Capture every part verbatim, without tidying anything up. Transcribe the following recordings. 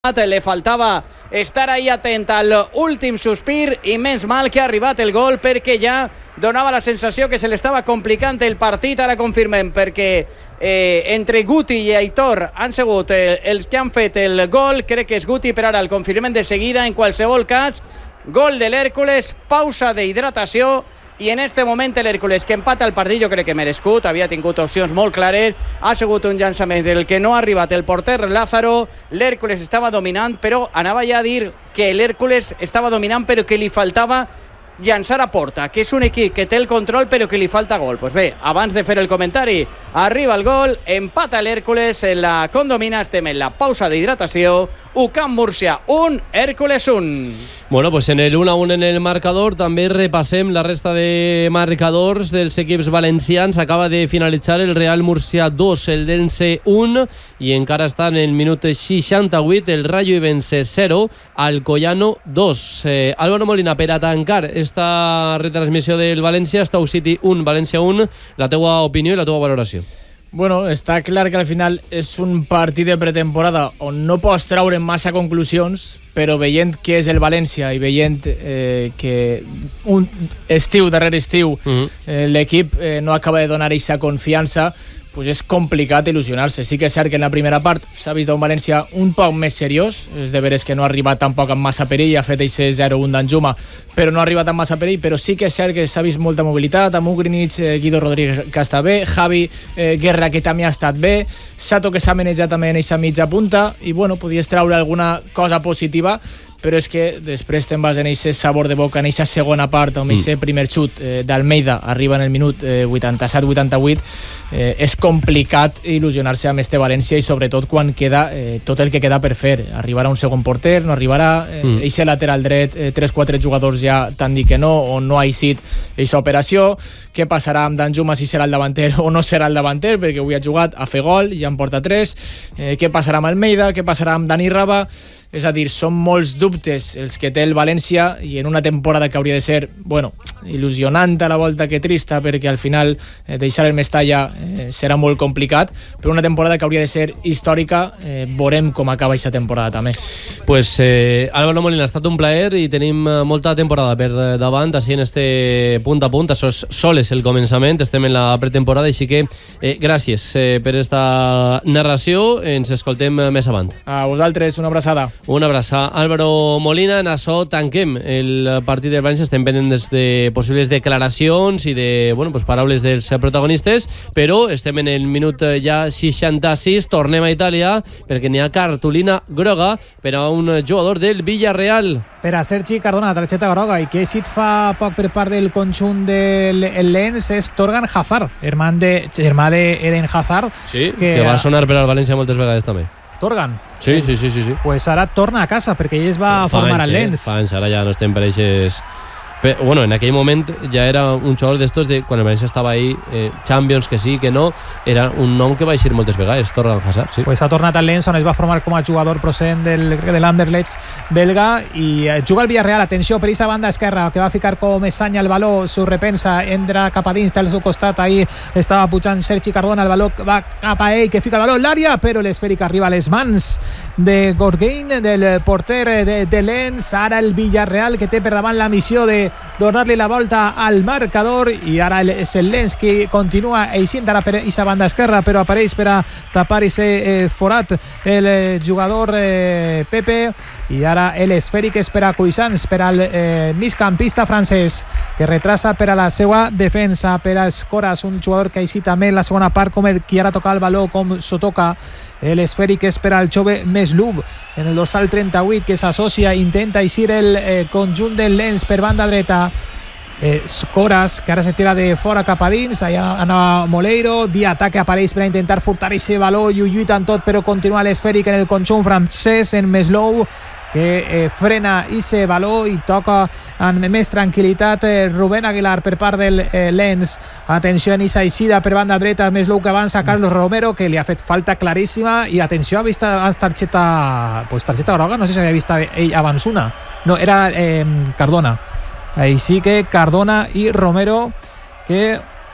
Le faltava estar ahí atent al últim sospir i menys mal que ha arribat el gol perquè ja donava la sensació que se l'estava complicant el partit. Ara confirmem perquè eh, entre Guti i Aitor han sigut eh, els que han fet el gol. Crec que és Guti, però ara el confirmem de seguida. En qualsevol cas, gol de l'Hèrcules, pausa d'hidratació. I en este moment l'Hèrcules, que empata el partit, jo crec que merescut, havia tingut opcions molt clares, ha sigut un llançament del que no ha arribat el porter Lázaro. L'Hèrcules estava dominant, però anava ja a dir que l'Hèrcules estava dominant però que li faltava llançar a porta, que és un equip que té el control però que li falta gol. Pues bé, abans de fer el comentari, arriba el gol, empata l'Hèrcules en la condomina, estem en la pausa d'hidratació. U C A M Múrcia un, Hèrcules un. Bueno, pues en el uno a uno en el marcador també repassem la resta de marcadors dels equips valencians. Acaba de finalitzar el Real Múrcia dos, el Dense un, i encara està en el minut seixanta-vuit el Rayo Ibense zero, Alcoyano dos. Eh, Álvaro Molina, per a tancar esta retransmissió del València, Stoke City un, València un, la teua opinió i la teua valoració. Bueno, està clar que al final és un partit de pretemporada on no pots treure massa conclusions, però veient que és el València i veient eh, que un estiu darrere estiu uh-huh. eh, l'equip eh, no acaba de donar aquesta confiança, pues és complicat il·lusionar-se. Sí que és cert que en la primera part s'ha vist un València un poc més seriós, és de veres que no ha arribat tampoc amb massa perill, ha fet aquest zero un d'Anjuma, però no ha arribat amb massa perill, però sí que és cert que s'ha vist molta mobilitat, amb Ugrinic, eh, Guido Rodríguez que està bé, Javi eh, Guerra que també ha estat bé, Sato que s'ha manejat també en aquesta mitja punta, i bueno, podies treure alguna cosa positiva, però és que després te'n vas en aquest sabor de boca, en aquesta segona part, amb aquest mm. primer xut eh, d'Almeida, arriba en el minut eh, vuitanta-set vuitanta-vuit, eh, és complicat il·lusionar-se amb este València, i sobretot quan queda eh, tot el que queda per fer. Arribarà un segon porter, no arribarà, eh, mm. eixe lateral dret, eh, tres quatre jugadors ja t'han dit que no, o no ha eixit aquesta operació. Què passarà amb Danjuma, si serà el davanter o no serà el davanter, perquè avui ha jugat a fer gol, ja en porta tres. Eh, què passarà amb Almeida, què passarà amb Dani Raba? És a dir, són molts dubtes els que té el València, i en una temporada que hauria de ser, bueno, il·lusionant a la volta que trista, perquè al final eh, deixar el Mestalla eh, serà molt complicat, però una temporada que hauria de ser històrica. eh, veurem com acaba aquesta temporada també. Pues eh, Álvaro Molina, ha estat un plaer i tenim molta temporada per davant, així en este punt a punt. Això és sols el començament, estem en la pretemporada, així que eh, gràcies eh, per esta narració. Ens escoltem més avant. A vosaltres, una abraçada. Una abraçada. Álvaro Molina, en això tanquem el partit del València. Estem pendents de possibles declaracions i de, bueno, pues, paraules dels protagonistes, però estem en el minut ja seixanta-sis, tornem a Itàlia perquè n'hi ha cartolina groga per a un jugador del Villarreal. Per a Sergi Cardona, targeta groga, i que si et fa poc per part del conjunt del Lens és Torgan Hazard, germà de, germà de Eden Hazard, sí, que, que va sonar per al València moltes vegades també. Torgan. Sí, sí, sí, sí, sí. Pues ara torna a casa perquè ell es va fa formar anys, al Lens. Eh? Fa anys, ara ja no estem per eixes... Però, bueno, en aquell moment ja era un jugador d'estos de quan el València estava ahí, eh, Champions, que sí, que no, era un nom que va eixir moltes vegades, Torgan Hazard, sí. Pues ha tornat al Lens, on es va formar com a jugador procedent del, de l'Anderlecht belga, i juga al Villarreal. Atenció per aquesta banda esquerra, que va ficar com Esanya el baló, s'ho repensa, entra cap a dins, té al seu costat, ahí estava pujant Sergi Cardona, el baló va cap a ell, que fica el baló en l'àrea, però l'esfèric arriba a les mans de Gorgain, del porter de, de Lens. Ara el Villarreal, que té per davant la missió de donar-li la volta al marcador, i ara és el Lens que continua eixint ara per aquesta banda esquerra, però apareix per a tapar aquest eh, forat el eh, jugador eh, Pepe, i ara l'esfèric és per a Cuisans, per al eh, migcampista francès, que retrasa per a la seva defensa, per a Escoras, un jugador que ha eixit també en la segona part com el qui ara toca el baló, com s'ho toca. L'esfèric és per al jove Meslub en el dorsal trenta-vuit, que s'associa, intenta eixir el eh, conjunt del Lens per banda dreta. eh, Escoras, que ara se tira de fora cap a dins, allà anava Moleiro, Diata, que apareix per a intentar furtar aquest baló, i ho lluiten tot, però continua l'esfèric en el conjunt francès, en Meslou, que eh, frena ese baló i toca amb més tranquil·litat eh, Rubén Aguilar per part del eh, Lens. Atenció en esa eixida per banda dreta, més low que avança Carlos Romero, que li ha fet falta claríssima, i atenció, ha vist targeta, pues targeta groga, no sé si havia vist ell abans una, no, era eh, Cardona. Així que Cardona i Romero, que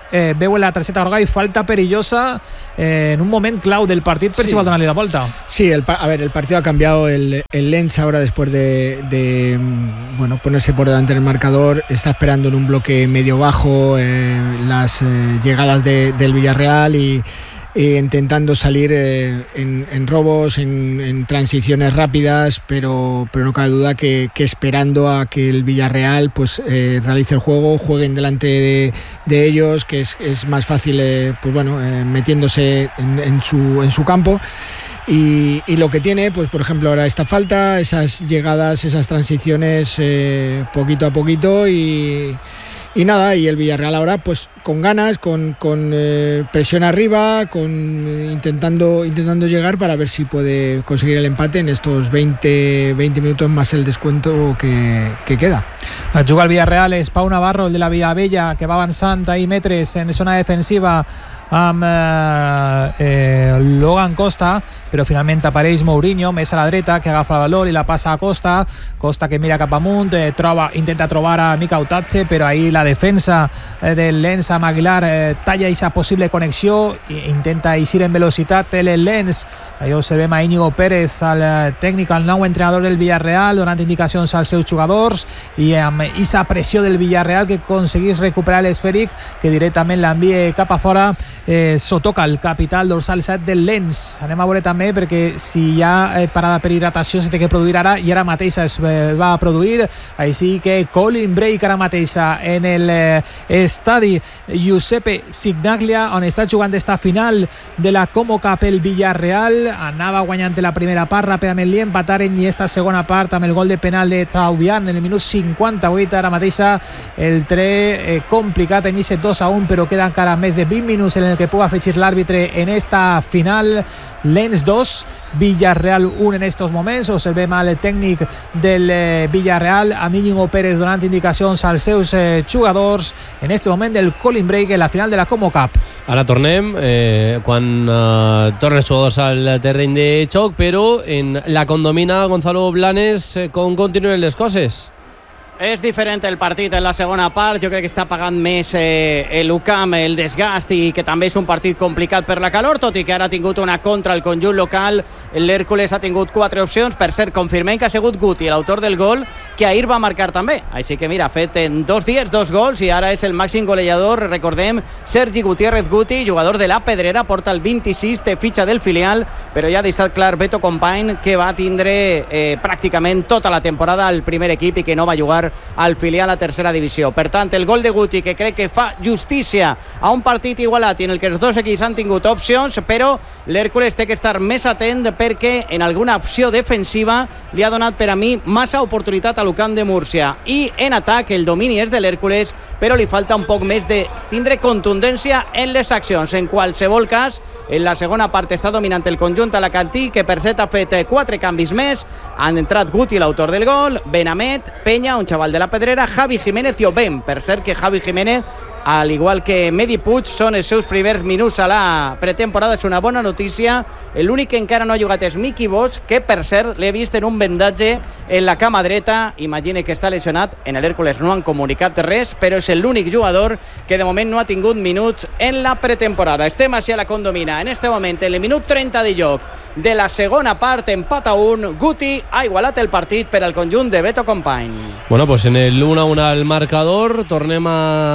eh, veu la targeta groga i falta perillosa eh, en un moment clau del partit per sí. si vol donar-li la volta. Sí, el, a ver, el partido ha cambiado, el, el Lens ahora después de, de bueno, ponerse por delante del marcador, está esperando en un bloque medio bajo eh, las eh, llegadas de, del Villarreal y E intentando salir eh, en, en robos, en, en transiciones rápidas, pero, pero no cabe duda que, que esperando a que el Villarreal pues eh, realice el juego, jueguen delante de, de ellos, que es, es más fácil eh, pues bueno eh, metiéndose en, en, su, en su campo. Y, y lo que tiene, pues por ejemplo ahora esta falta, esas llegadas, esas transiciones eh, poquito a poquito y Y nada, y el Villarreal ahora pues con ganas, con, con eh, presión arriba, con eh, intentando, intentando llegar para ver si puede conseguir el empate en estos veinte, veinte minutos más el descuento que, que queda. Juga el Villarreal, és Pau Navarro, el de la Villavella, que va avançant ahí metres en zona defensiva amb eh, eh, Logan Costa, però finalment apareix Mourinho més a la dreta, que agafa el valor i la passa a Costa. Costa que mira cap amunt, eh, troba, intenta trobar a Mika Utache, però ahí la defensa eh, del Lens amb Aguilar eh, talla aquesta possible connexió i intenta eixir en velocitat el Lens. Ahí observem a Íñigo Pérez, el eh, tècnic, el nou entrenador del Villarreal, donant indicacions als seus jugadors, i amb aquesta pressió del Villarreal que aconseguís recuperar l'esfèric, que directament l'envia cap a fora. Eh, Sotoca, el capital dorsal set del Lens. Anem a veure també, perquè si hi ha eh, parada per hidratació se té que produir ara, i ara mateixa es eh, va a produir, així que Colin Break ara mateixa en el eh, estadi Giuseppe Signaglia, on està jugant esta final de la Como Cup el Villarreal. Anava guanyant la primera part, ràpidament li empataren, i esta segona part amb el gol de penal de Taubian en el minut cinquanta-vuit. Ara mateixa el tre eh, complicat en aquest dos a un, però queda encara més de vint minuts en el que puga afegir l'àrbitre en esta final. Lens dos, Villarreal un en estos moments. Observem al tècnic del eh, Villarreal, a Íñigo Pérez, donant indicacions als seus eh, jugadors en este moment del Colin Break en la final de la Como Cup. Ara tornem eh, quan eh, tornen els jugadors al terreny de xoc, però en la condomina Gonzalo Blanes, eh, com continuen les coses? És diferent el partit en la segona part. Jo crec que està pagant més eh, el U C A M, el desgast, i que també és un partit complicat per la calor, tot i que ara ha tingut una contra el conjunt local. L'Hèrcules ha tingut quatre opcions. Per cert, confirmem que ha sigut Guti l'autor del gol, que ahir va marcar també. Així que mira, ha fet en dos dies dos gols i ara és el màxim golejador. Recordem, Sergi Gutiérrez Guti, jugador de la Pedrera, porta el vint-i-sis, té fitxa del filial, però ja ha deixat clar Beto Company que va tindre eh, pràcticament tota la temporada al primer equip i que no va jugar al filial a tercera divisió. Per tant, el gol de Guti, que crec que fa justícia a un partit igualat i en el que els dos equips han tingut opcions, però l'Hèrcules té que estar més atent perquè en alguna opció defensiva li ha donat per a mi massa oportunitat a l'U C A M de Múrcia. I en atac el domini és de l'Hèrcules, però li falta un poc més de tindre contundència en les accions. En qualsevol cas, en la segona part està dominant el conjunt alacantí, que per cert ha fet quatre canvis més. Han entrat Guti, l'autor del gol, Benamet, Peña, un xaval de la Pedrera, Javi Jiménez i Obem. Per cert que Javi Jiménez, al igual que Medi Puig, són els seus primers minuts a la pretemporada. És una bona notícia. L'únic que encara no ha jugat és Miki Bosch, que per cert l'he vist en un vendatge en la cama dreta. Imagine que està lesionat. En l'Hèrcules no han comunicat res, però és l'únic jugador que de moment no ha tingut minuts en la pretemporada. Estem així a la condomina. En este moment, en el minut trenta de joc de la segona part, empat a un. Guti ha igualat el partit per al conjunt de Beto Company. Bueno, pues en el uno a uno al marcador. Tornem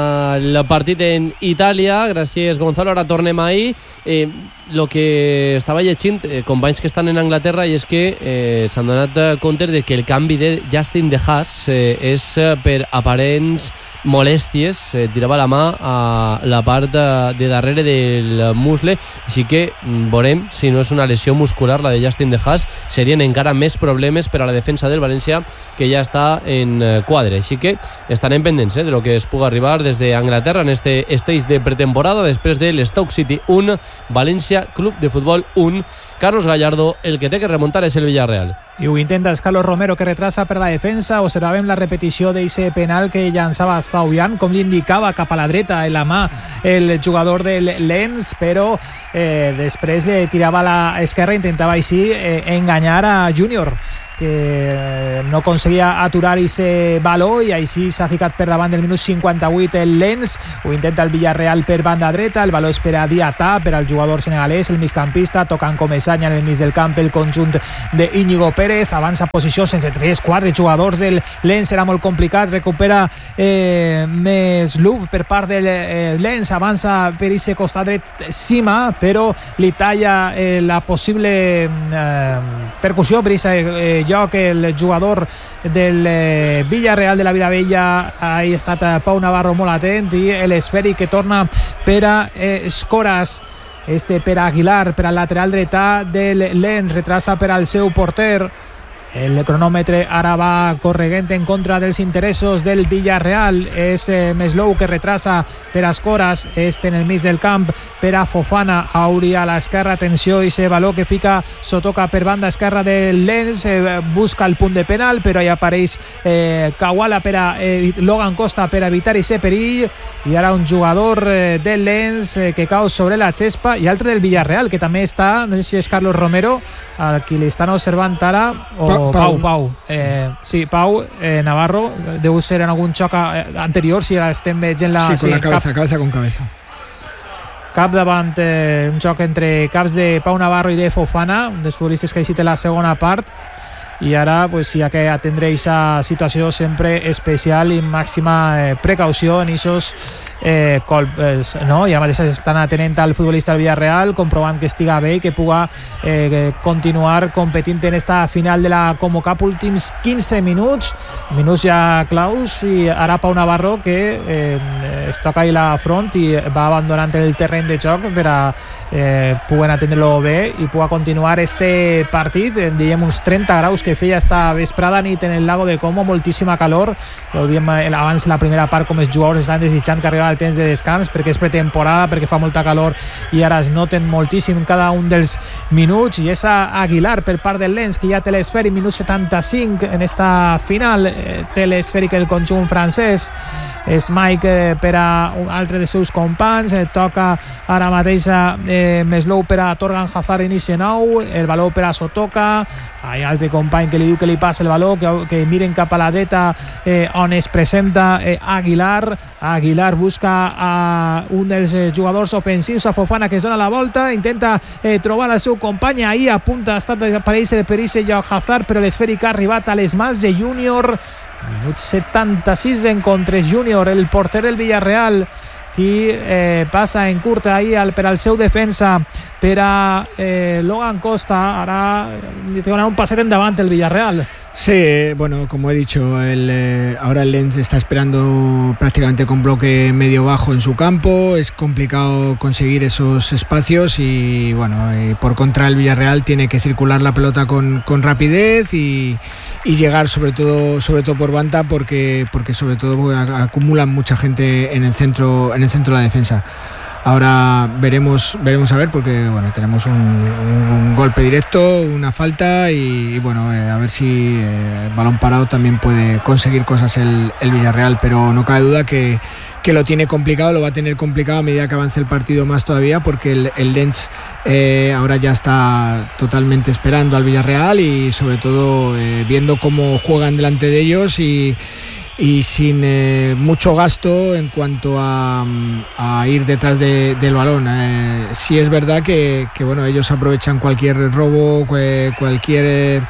al partit en Itàlia. Gràcies, Gonzalo. Ara tornem ahí. Eh, lo que estava llegint, eh, companys que estan en Anglaterra, i és que eh, s'han donat compte de que el canvi de Justin De Haas eh, és per aparents molèsties, eh, tirava la mà a la part de, de darrere del muscle, així que veurem si no és una lesió muscular la de Justin De Haas. Serien encara més problemes per a la defensa del València, que ja està en quadre, així que estarem pendents eh, de lo que es pugui arribar des d'Anglaterra en este stage de pretemporada després de l'Stoke City un, València Club de Futbol un. Carlos Gallardo, el que té que remuntar és el Villarreal. I ho intenta el Carlos Romero, que retrasa per la defensa. Observàvem la repetició d'eixe penal que llançava Zaubian, com li indicava cap a la dreta en la mà el jugador del Lens, però eh, després le tirava a l'esquerra, intentava així eh, enganyar a Júnior, que no aconseguia aturar ese baló, i així s'ha ficat per davant del minut cinquanta-vuit el Lens. Ho intenta el Villarreal per banda dreta, el baló és per a Diatà, per al jugador senegalès, el migcampista, tocant Comesaña en el mig del camp el conjunt d'Íñigo Pérez, avança posició sense tres quatre jugadors del Lens, serà molt complicat, recupera eh, Mesloub per part del eh, Lens, avança per ese costat dret Sima, però li talla eh, la possible eh, percussió per ese eh, lloc el jugador del eh, Villarreal de la Vilavella. Ha estat eh, Pau Navarro molt atent, i l'esfèric que torna per a eh, Escoras. Este per Aguilar, per al lateral dretà del Lens, retrasa per al seu porter. El cronòmetre ara va correguent en contra dels interessos del Villarreal. És eh, Meslow que retrasa per a Escoras, este en el mig del camp per a Fofana, Auri a l'esquerra, atenció, i ese baló que fica Sotoka per banda esquerra del Lens, eh, busca el punt de penal, però hi apareix eh, Kawala per a eh, Logan Costa per a evitar ese perill, i ara un jugador eh, del Lens eh, que cau sobre la xespa, i altre del Villarreal que també està, no sé si és Carlos Romero al qui li estan observant ara, o Pa Pau, Pau. Eh, sí, Pau eh, Navarro, deu ser en algun xoc anterior, si ara estem veient la... Sí, con sí, la cabeza, cap, cabeza con cabeza. cap davant, eh, un xoc entre caps de Pau Navarro i de Fofana, un dels futbolistes que ha eixit en la segona part, i ara pues, hi ha que atendre aquesta situació sempre especial i màxima eh, precaució en aquests eh, colpes, no? I ara mateix estan atenent al futbolista del Villarreal, comprovant que estiga bé i que puga eh, continuar competint en esta final de la Conmocap. Últims quinze minuts, minuts ja claus, i ara Pau Navarro que eh, es toca ahí la front i va abandonant el terreny de joc per a eh, puguen atendre-lo bé i puga continuar este partit. En diem uns trenta graus que feia esta vesprada nit en el lago de Como, moltíssima calor, ho diem abans la primera part, com els jugadors estan desitjant que arriba el temps de descans perquè és pretemporada, perquè fa molta calor i ara es noten moltíssim cada un dels minuts. I és Aguilar per part del Lens, que ja té l'esfèric, minut setanta-cinc en esta final, eh, té l'esfèric el conjunt francès. És Mike eh, per a un altre dels seus companys, eh, toca ara mateix eh, Meslow per a Torgan Hazard, inici nou, el baló per a Sotoka, hi ha altre company que li diu que li passa el baló, que, que miren cap a la dreta eh, on es presenta eh, Aguilar. Aguilar busca a un dels eh, jugadors ofensius, a Fofana, que es dona la volta, intenta eh, trobar el seu company, ahí a punt ha estat d'aparèixer per ese lloc Hazard, però l'esfèric ha arribat a les mans de Júnior. Minut setanta-sis d'encontres Júnior, el porter del Villarreal, qui eh, passa en curta ahí al, per al seu defensa, per a eh, Logan Costa. Ara li té que donar un passet endavant el Villarreal. Sí, bueno, como he dicho, el, eh, ahora el Lens está esperando prácticamente con bloque medio bajo en su campo. Es complicado conseguir esos espacios y, bueno, eh, por contra el Villarreal tiene que circular la pelota con, con rapidez y, y llegar sobre todo sobre todo por banda, porque porque sobre todo acumulan mucha gente en el centro en el centro de la defensa. Ahora veremos veremos a ver, porque bueno, tenemos un, un golpe directo, una falta y, y bueno, eh, a ver si eh, balón parado también puede conseguir cosas el, el Villarreal, pero no cabe duda que, que lo tiene complicado, lo va a tener complicado a medida que avance el partido más todavía, porque el, el Lens eh, ahora ya está totalmente esperando al Villarreal y sobre todo eh, viendo cómo juegan delante de ellos y y sin eh, mucho gasto en cuanto a, a ir detrás de, del balón. Eh, sí es verdad que, que bueno, ellos aprovechan cualquier robo, cualquier eh,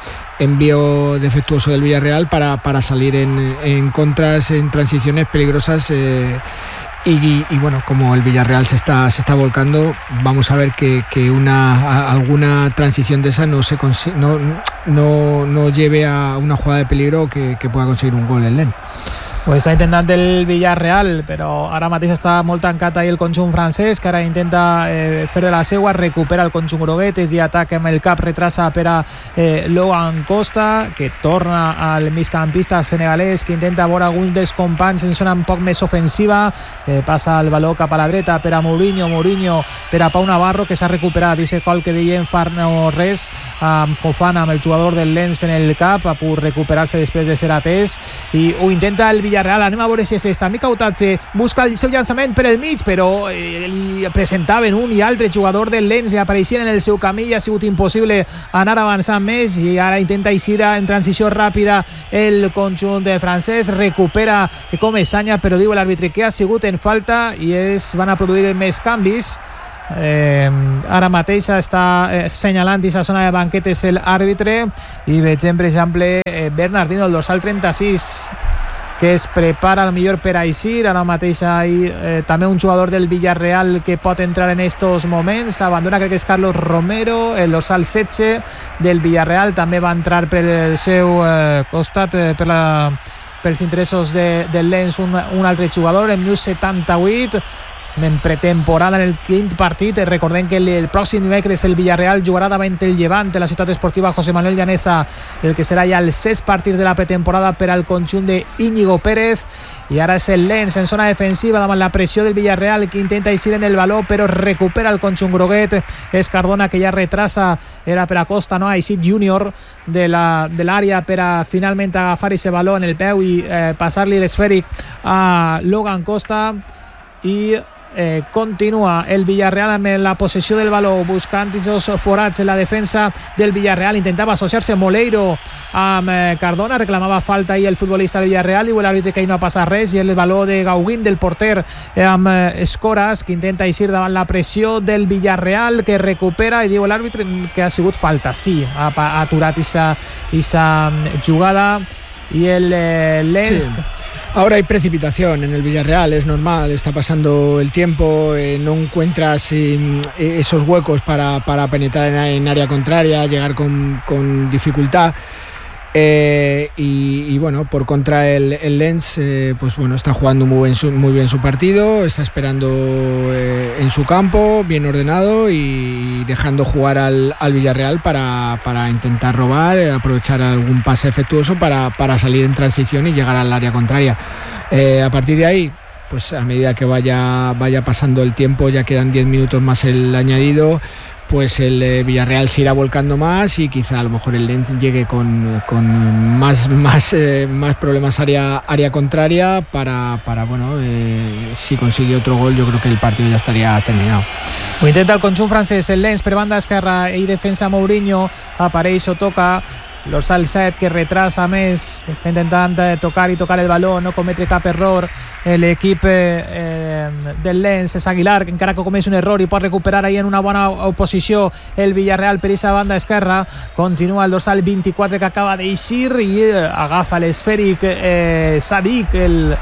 envío defectuoso del Villarreal para, para salir en, en contras, en transiciones peligrosas. Eh, Y, y bueno, como el Villarreal se está se está volcando, vamos a ver que, que una alguna transición de esa no se no, no, no lleve a una jugada de peligro que, que pueda conseguir un gol el Lens. Pues està intentant el Villarreal, però ara mateix està molt tancat ahí el conjunt francès, que ara intenta eh, fer de la seua, recupera el conjunt groguet, és d'atac amb el cap, retrasa per a eh, Logan Costa, que torna al migcampista senegalès, que intenta veure algun dels companys en zona un poc més ofensiva, eh, passa el baló cap a la dreta per a Mourinho, Mourinho per a Pau Navarro, que s'ha recuperat, i aquest col que deien fa no res, amb Fofana, amb el jugador del Lens en el cap, ha pogut recuperar-se després de ser atès, i ho intenta el Villarreal Villarreal. Anem a veure si és esta. Mica Utatge busca el seu llançament per el mig, però eh, li presentaven un i altre jugador del Lens i apareixien en el seu camí i ha sigut impossible anar avançant més, i ara intenta eixir en transició ràpida el conjunt de francès, recupera Comesaña, però diu l'àrbitre que ha sigut en falta i es van a produir més canvis. Eh, ara mateix està eh, senyalant aquesta zona de banquetes l'àrbitre i vegem per exemple eh, Bernardino, el dorsal trenta-sis, que es prepara millor per a eixir. Ara mateix hi ha eh, també un jugador del Villarreal que pot entrar en estos moments, abandona, crec que és Carlos Romero, el dorsal setze del Villarreal, també va entrar per el seu eh, costat eh, per la pels interessos de, del Lens un, un altre jugador, el minut setanta-vuit, en pretemporada, en el quint partit. Recordem que el, el pròxim dimecres el Villarreal jugarà davant el Llevant, la ciutat esportiva José Manuel Llaneza, el que serà ja el sexto partit de la pretemporada per al conjunt de Íñigo Pérez. I ara és el Lens en zona defensiva davant la pressió del Villarreal, que intenta eixir en el baló però recupera el conjunt groguet. És Cardona, que ja retrasa, era per a Costa, no? Ha eixit Júnior de l'àrea per a finalment agafar aquest baló en el peu i eh, passar-li l'esfèric a Logan Costa. I Eh, continua el Villarreal amb la possessió del baló, buscant aquests forats en la defensa del Villarreal. Intentava associar-se Moleiro amb eh, Cardona, reclamava falta i el futbolista del Villarreal, i l'àrbitre que ahí no ha passat res, i el baló de Gauguin, del porter, eh, amb eh, Escoras, que intenta eixir davant la pressió del Villarreal, que recupera, i diu l'àrbitre que ha sigut falta. Sí, ha, ha aturat aquesta jugada, i el eh, Lens... Sí. Ahora hay precipitación en el Villarreal, es normal, está pasando el tiempo, eh, no encuentras eh, esos huecos para, para penetrar en, en área contraria, llegar con, con dificultad. Eh, y, y bueno, por contra el, el Lens eh, pues bueno, está jugando muy bien su, muy bien su partido, está esperando eh, en su campo, bien ordenado, y dejando jugar al, al Villarreal para, para intentar robar, eh, aprovechar algún pase efectuoso para, para salir en transición y llegar al área contraria. Eh, a partir de ahí, pues a medida que vaya, vaya pasando el tiempo, ya quedan diez minutos más el añadido, pues el eh, Villarreal se irá volcando más, y quizá a lo mejor el Lens llegue con, con más, más, eh, más problemas área, área contraria para, para bueno, eh, si consigue otro gol, yo creo que el partido ya estaría terminado. Ho intenta el conjunt francès, el Lens per banda esquerra i defensa Mourinho, apareix o toca l'Orsal set, que retrasa més, està intentant tocar i tocar el baló, no cometre cap error. L'equip eh, del Lens és Aguilar, que encara que comeix un error i pot recuperar ahí en una bona oposició el Villarreal per aquesta banda esquerra. Continua el dorsal vint-i-quatre, que acaba d'eixir, i agafa l'esfèric eh, Sadik, el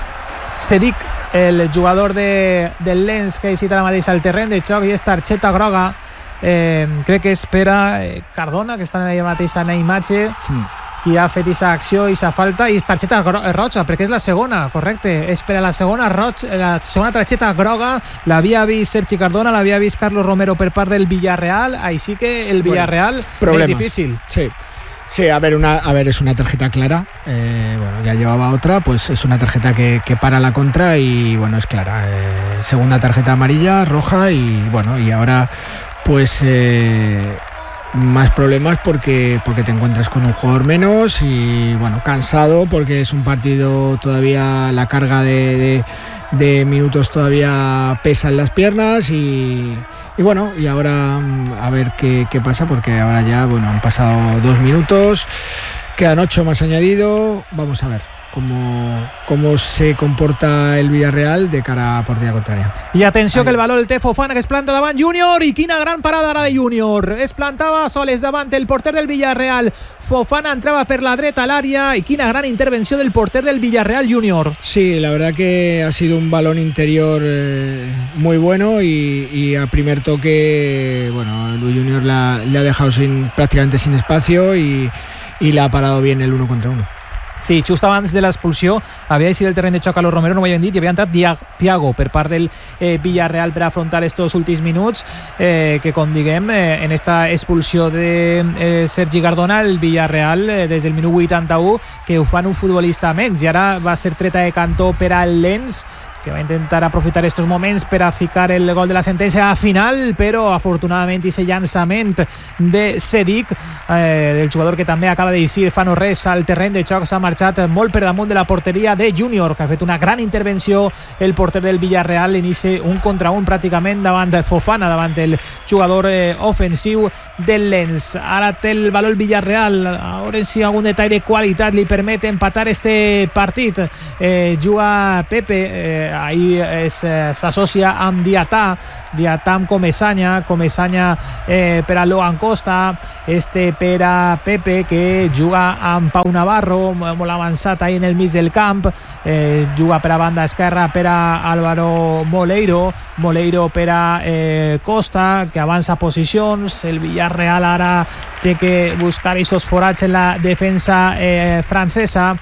Sadik, el jugador de, del Lens, que ha eixit ara mateix al terreny de joc, i és targeta groga. Eh, crec que és per a eh, Cardona, que està allà mateix en la imatge, mm. qui ha fet aquesta acció i aquesta falta, i és targeta roja, perquè és la segona, correcte, és per a la segona roja, la segona targeta groga. L'havia vist Sergi Cardona, l'havia vist Carlos Romero per part del Villarreal, així que el Villarreal bueno, és difícil. Sí. Sí, a ver, una, a ver, es una tarjeta clara. Eh, bueno, ya llevaba otra, pues es una tarjeta que, que para la contra, y bueno, es clara. Eh, segunda tarjeta amarilla, roja, y bueno, y ahora pues eh, más problemas porque, porque te encuentras con un jugador menos, y bueno, cansado porque es un partido todavía, la carga de, de, de minutos todavía pesa en las piernas, y, y bueno, y ahora a ver qué, qué pasa, porque ahora ya, bueno, han pasado dos minutos, quedan ocho más añadido, vamos a ver cómo, cómo se comporta el Villarreal de cara a porteria contraria. I atenció, Ahí. que el valor el té Fofana, que es planta davant Júnior, i quina gran parada ara de Júnior. Es plantava soles davant el porter del Villarreal. Fofana entraba per la dreta al área, y quina gran intervenció del porter del Villarreal, Júnior. Sí, la verdad que ha sido un balón interior eh, muy bueno, y, y a primer toque, bueno, Luis Júnior le ha dejado sin, prácticamente sin espacio, y, y le ha parado bien el uno contra uno. Sí, just abans de l'expulsió havia eixit el terreny de xoc a Carlos Romero, no ho havien dit, i havia entrat Thiago per part del eh, Villarreal per afrontar estos últims minuts, eh, que com diguem, eh, en esta expulsió de eh, Sergi Cardona, el Villarreal eh, des del minut vuitanta-u, que ho fan un futbolista menys, i ara va ser treta de cantó per al Lens, que va a intentar aprofitar estos moments per a ficar el gol de la sentència final, però afortunadament aquest llançament de Cedic, eh, del jugador que també acaba d'eixir fa no res al terreny de joc, s'ha marxat molt per damunt de la porteria de Júnior, que ha fet una gran intervenció el porter del Villarreal, inicia un contra un pràcticament davant de Fofana, davant del jugador eh, ofensiu del Lens. Ara té el valor el Villarreal, a veure si algun detall de qualitat li permet empatar este partit. Eh, juga Pepe, eh, ahí s'associa amb Diatà, Diatà amb Comesaña, Comesaña eh, per a Logan Costa, este per a Pepe, que juga amb Pau Navarro, molt avançat ahí en el mig del camp, eh, juga per a banda esquerra per a Álvaro Moleiro, Moleiro per a eh, Costa, que avança posicions. El Villarreal ara té que buscar aquests forats en la defensa eh, francesa.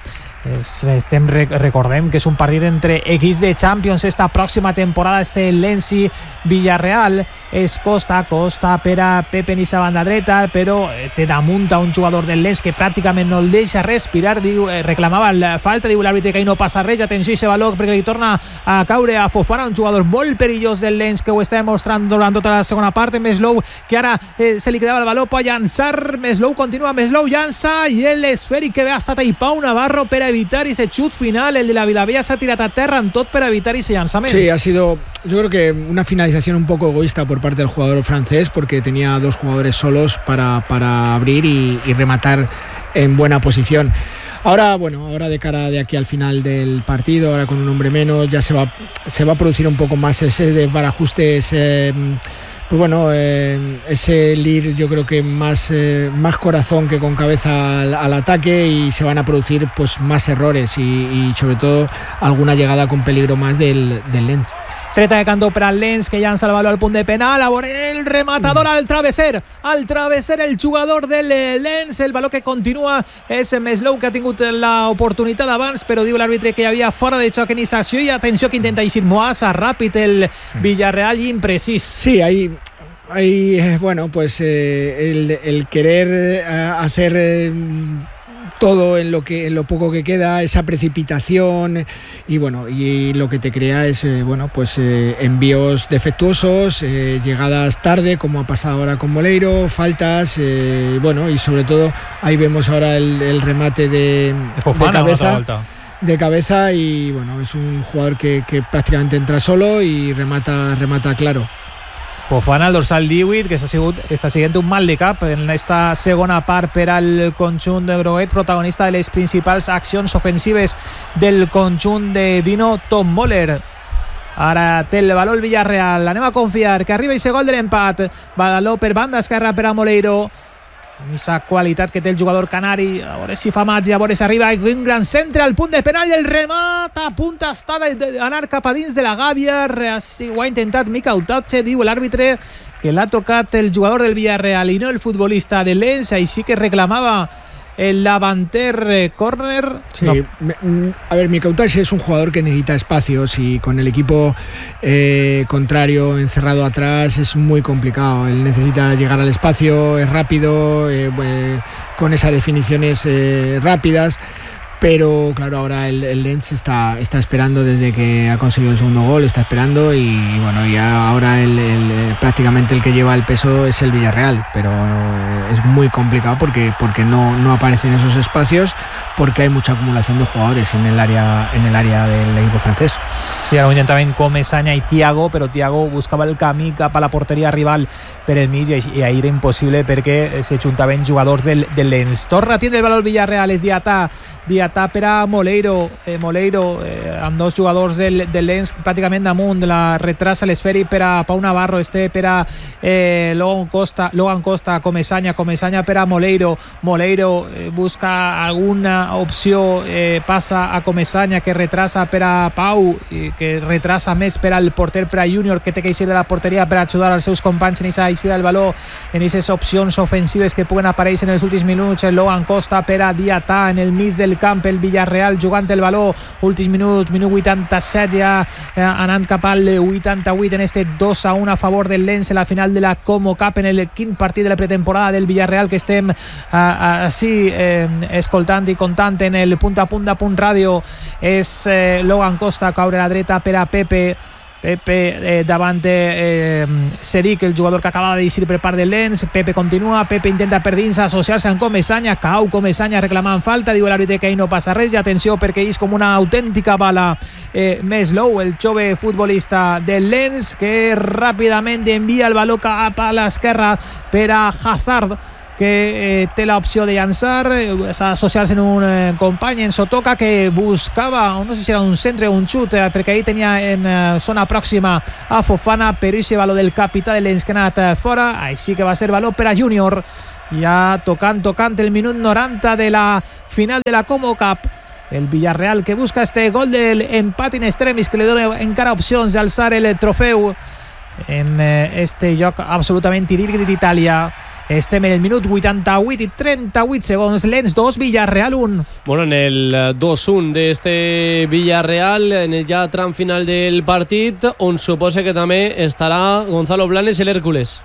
Estem, recordem que és un partit entre equips de Champions esta pròxima temporada. Este Lens i Villarreal. És Costa, Costa per a Pepe en aquesta banda dreta, però té damunt a un jugador del Lens que pràcticament no el deixa respirar. Diu, eh, reclamava la falta, diu l'àrbitre que ahí no passa res. Atenció a aquest valor perquè li torna a caure a Fofana, un jugador molt perillós del Lens que ho està demostrant durant tota la segona part. Meslou, que ara eh, se li quedava el valor per llançar. Meslou continua, Meslou llança i l'esfèric que ve ha estat ahí Pau Navarro per a evitar ese chut final. El de la Vilavella s'ha tirat a terra en tot per evitar ese llançament. Sí, ha sido, yo creo que una finalización un poco egoísta por parte del jugador francés, porque tenía dos jugadores solos para, para abrir y, y rematar en buena posición. Ahora, bueno, ahora de cara de aquí al final del partido, ahora con un hombre menos, ya se va, se va a producir un poco más ese desbarajuste, ese... Pues bueno, eh, ese Lille yo creo que más, eh, más corazón que con cabeza al, al ataque, y se van a producir pues más errores y, y sobre todo alguna llegada con peligro más del, del Lens. Treta de cantó per al Lens, que llança el valor al punt de penal. A veure el rematador al travesser, al travesser el jugador del Lens. El valor que continua és Meslou, que ha tingut l'oportunitat abans, però diu l'àrbitre que hi havia fora de joc en aquesta acció. I atenció que intenta eixir Moasa, ràpid el sí. Villarreal, i imprecís. Sí, ahí... Hay, bueno, pues eh, el, el querer eh, hacer eh, todo en lo que en lo poco que queda, esa precipitación, y bueno, y lo que te crea es eh, bueno, pues eh, envíos defectuosos, eh, llegadas tarde, como ha pasado ahora con Moleiro, faltas, eh, bueno, y sobre todo ahí vemos ahora el, el remate de, de, Fofana, de cabeza. de cabeza y bueno, es un jugador que, que prácticamente entra solo y remata, remata claro. Fofana, el dorsal divuit, que s'ha sigut, està sent un mal de cap en esta segona part per al conjunt de Groguet, protagonista de les principals accions ofensives del conjunt de Dino Tommöller. Ara té el valor el Villarreal, anem a confiar que arriba aquest gol de l'empat. Valor per banda esquerra per a Moleiro, aquesta qualitat que té el jugador canari. A veure si fa màgia, a veure si arriba un gran centre al punt de penal i el remat a punt està d'anar cap a dins de la gàbia. Ho ha intentat Mikel Tautxe, diu l'àrbitre que l'ha tocat el jugador del Villarreal i no el futbolista del Lens, així que reclamava el davanter córner. Sí, no. A ver, Mikel Tautxe es un jugador que necesita espacios y con el equipo eh, contrario encerrado atrás es muy complicado. Él necesita llegar al espacio, es rápido, eh, eh, con esas definiciones eh, rápidas. Pero claro, ahora el, el Lens está, está esperando desde que ha conseguido el segundo gol, está esperando y bueno, y ahora el, el, prácticamente el que lleva el peso es el Villarreal, pero es muy complicado porque, porque no, no aparecen esos espacios, porque hay mucha acumulación de jugadores en el área, en el área del equipo francés. Sí, ara ho intentaven Comesaña i Thiago, però Thiago buscava el camí cap a la porteria rival per el mig i ahir era impossible perquè se juntaven jugadors del, del Lens. Torna a tindre el valor el Villarreal, és Diatà, Diatà per a Moleiro, eh, Moleiro eh, amb dos jugadors del, del Lens pràcticament damunt, la retrasa l'esfèric per a Pau Navarro, este per a eh, Logan Costa, Logan Costa, Comesaña, Comesaña per a Moleiro, Moleiro eh, busca alguna opció, eh, passa a Comesaña que retrasa per a Pau, eh, que retrasa més per al porter, per a Júnior, que té que eixir de la porteria per ajudar als seus companys en aquesta eixida del valor, en aquestes opcions ofensives que puguen aparèixer en els últims minuts. El Logan Costa per a Diatà en el mig del camp, pel Villarreal jugant el baló, últims minuts, minut vuitanta-set ja eh, anant cap al vuitanta-vuit en este dos a un a favor del Lens en la final de la Como Cup, en el quint partit de la pretemporada del Villarreal que estem així eh, escoltant i contant en el punt a punt de Punt Ràdio. És eh, Logan Costa, caure a la dreta per a Pepe Pepe eh, davant de eh, Cedic, el jugador que acaba de deixar per part del Lens. Pepe continua, Pepe intenta per dins associar-se amb Comesaña, cau Comesaña reclamant falta, diu l'àrbitre que ahí no passa res, i atenció perquè és com una autèntica bala eh, més low, el jove futbolista del Lens, que ràpidament envia el baló cap a l'esquerra per a Hazard, que eh, té l'opció de llançar, eh, associar-se en un eh, company, en Sotoka, que buscava, no sé si era un centre o un xut, eh, perquè ahí tenia en eh, zona pròxima a Fofana, però aquest baló del capità de l'Ens que ha anat eh, fora, així que va ser baló per a Júnior, ja tocant, tocant el minut noranta de la final de la Como Cup. El Villarreal que busca este gol del empat in extremis que li dona encara opcions d'alçar el trofeu en eh, este lloc absolutament idíl·lic d'Itàlia. Estem en el minut vuitanta-vuit i trenta-vuit segons, Lens dos, Villarreal un. Bueno, en el dos un de este Villarreal, en el ja tram final del partit, on suposa que també estarà Gonzalo Blanes i l'Hèrcules.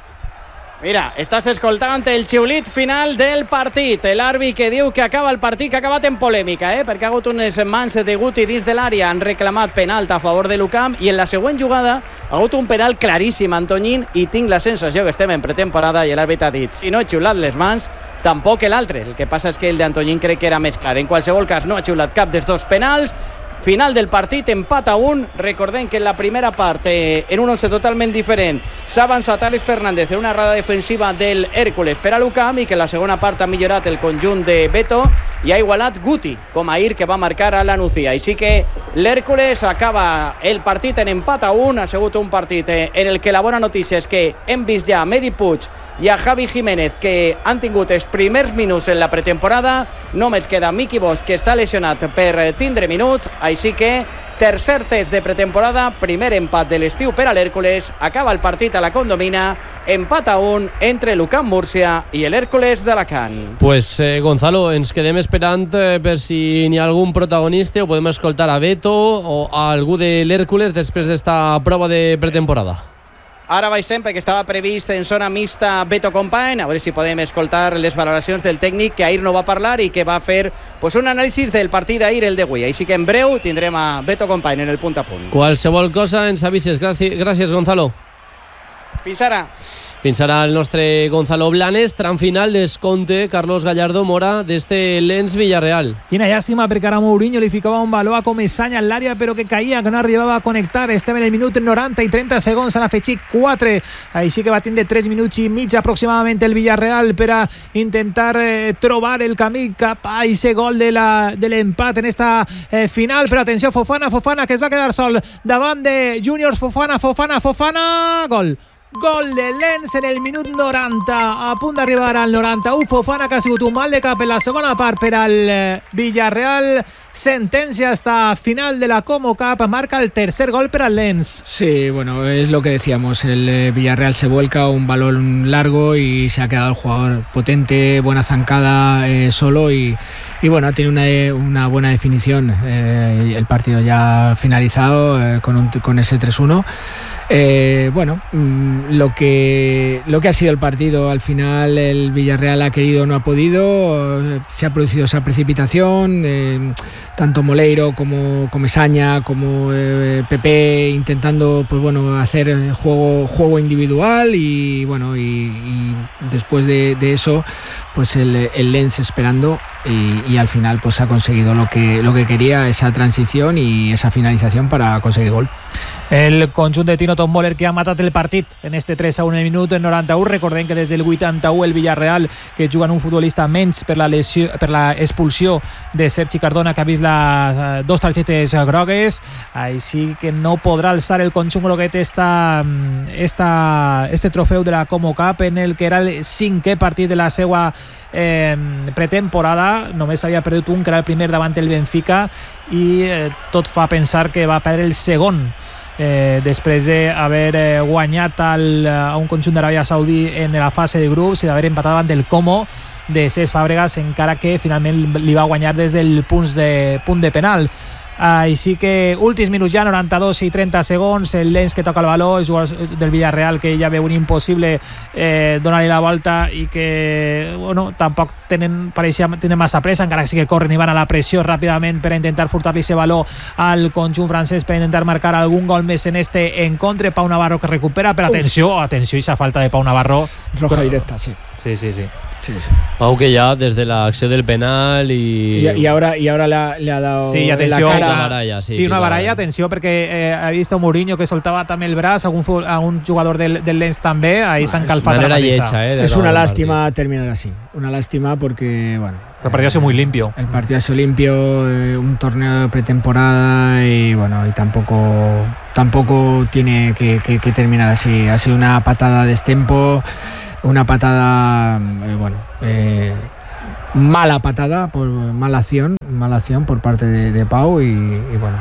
Mira, estàs escoltant el xiulit final del partit. L'àrbitre que diu que acaba el partit, que ha acabat en polèmica, eh? perquè ha hagut unes mans de Guti dins de l'àrea, han reclamat penalt a favor de l'Ucam, i en la següent jugada ha hagut un penal claríssim a Antoñín, i tinc la sensació que estem en pretemporada i l'àrbitre ha dit, si no he xiulat les mans, tampoc l'altre. El que passa és que el d'Antoñín crec que era més clar. En qualsevol cas, no ha xiulat cap dels dos penals. Final del partit, empat a un. Recordem que en la primera part, eh, en un once totalment diferent, s'ha avançat Àlex Fernández en una errada defensiva del Hèrcules per a l'Ucam, i que en la segona part ha millorat el conjunt de Beto i ha igualat Guti, com ahir, que va marcar a la Nucía. Així que l'Hèrcules acaba el partit en empat a un. Ha sigut un partit eh, en el que la bona notícia és que hem vist ja a Medi Puig i a Javi Jiménez, que han tingut els primers minuts en la pretemporada. Només queda Miki Bosch, que està lesionat per tindre minuts, així que tercer test de pretemporada, primer empat de l'estiu per a l'Hèrcules. Acaba el partit a la Condomina, empat a un entre l'Ucam Múrcia i l'Hèrcules d'Alacant. Pues eh, Gonzalo, ens quedem esperant eh, per si n'hi ha algun protagonista, o podem escoltar a Beto o a algú de l'Hèrcules després d'esta prova de pretemporada. Ara baixem perquè estava previst en zona mixta Beto Company, a veure si podem escoltar les valoracions del tècnic, que ahir no va parlar i que va fer pues, un anàlisi del partit d'ahir, el d'avui. Així que en breu tindrem a Beto Company en el punt a punt. Qualsevol cosa ens avises. Gràcies, gràcies Gonzalo. Fins ara. Fins ara el nostre Gonzalo Blanes, tram final, descompte Carlos Gallardo Mora d'este Lens Villarreal. Quina llàstima, perquè ara Mourinho li ficava un baló a Comesaña en l'àrea, però que caïa, que no arribava a connectar. Estem en el minut noranta i trenta segons, s'han afegit quatre, així que va tindre tres minuts i mig aproximadament el Villarreal per a intentar eh, trobar el camí cap a aquest gol de l'empat en esta eh, final. Però atenció, Fofana, Fofana, que es va quedar sol davant de Juniors. Fofana, Fofana, Fofana, gol. Gol de Lens en el minut noranta, a punt d'arribar al noranta-u. Fofana, que ha sigut un mal de cap en la segona part per al Villarreal. Sentencia hasta final de la Como Cup, marca el tercer gol para el Lens. Sí, bueno, es lo que decíamos, el eh, Villarreal se vuelca, un balón largo y se ha quedado el jugador potente, buena zancada eh, solo y, y bueno, tiene una, una buena definición. Eh, el partido ya finalizado eh, con, un, con ese tres uno. Eh, bueno, mmm, lo que lo que ha sido el partido, al final el Villarreal ha querido, no ha podido, eh, se ha producido esa precipitación, eh, tanto Moleiro como Comesaña como eh, Pepe intentando pues bueno hacer juego juego individual y bueno y, y después de, de eso pues el, el Lens esperando y, y al final pues ha conseguido lo que lo que quería, esa transición y esa finalización para conseguir gol. El conjunt de Tino Tom Moller, que ha matat el partit en este tres a un en el minut noranta-u. Recordem que des del vuitanta-u el Villarreal, que juga en un futbolista menys per la lesió, per la expulsió de Sergi Cardona, que ha vist les dos targetes grogues, així que no podrà alçar el conjunt groguet esta, esta, este trofeu de la Como Cup, en el que era el cinquè partit de la seva eh, pretemporada. Només havia perdut un, que era el primer davant el Benfica, i eh, tot fa pensar que va perdre el segon Eh, després d'haver eh, guanyat al, a un conjunt d'Aràbia Saudí en la fase de grups i d'haver empatat davant del Como. de Cesc Fàbregas, encara que finalment li va guanyar des del punt de, punt de penal. Així que últims minuts ja, noranta-dos i trenta segons, el Lens que toca el valor, els jugadors del Villarreal que ja veuen impossible eh, donar-li la volta i que bueno, tampoc tenen, pareixia, tenen massa pressa, encara que sí que corren i van a la pressió ràpidament per a intentar furtar-li ese valor al conjunt francès, per a intentar marcar algun gol més en este encontre. Pau Navarro que recupera, però atenció, atenció, i esa falta de Pau Navarro. Roja directa, sí. Sí, sí, sí. Sí, sí. Pau que ya desde la acción del penal y... Y, y ahora, y ahora le, ha, le ha dado sí, atenció, la cara... Una baralla, sí, sí, una baralla, atenció, perquè eh, ha vist Mourinho que soltava també el braç, algun, algun jugador del, del Lens també, ahí s'han calfat la hecha, eh, es una lástima partido. Terminar así, una lástima porque, bueno... El partido ha sido muy limpio. El partido ha sido limpio, eh, un torneo de pretemporada y bueno, y tampoco tampoco tiene que, que, que terminar así. Ha sido una patada de destempo, una patada, eh, bueno, eh, mala patada, por mala acción, mala acción por parte de, de Pau y, y bueno,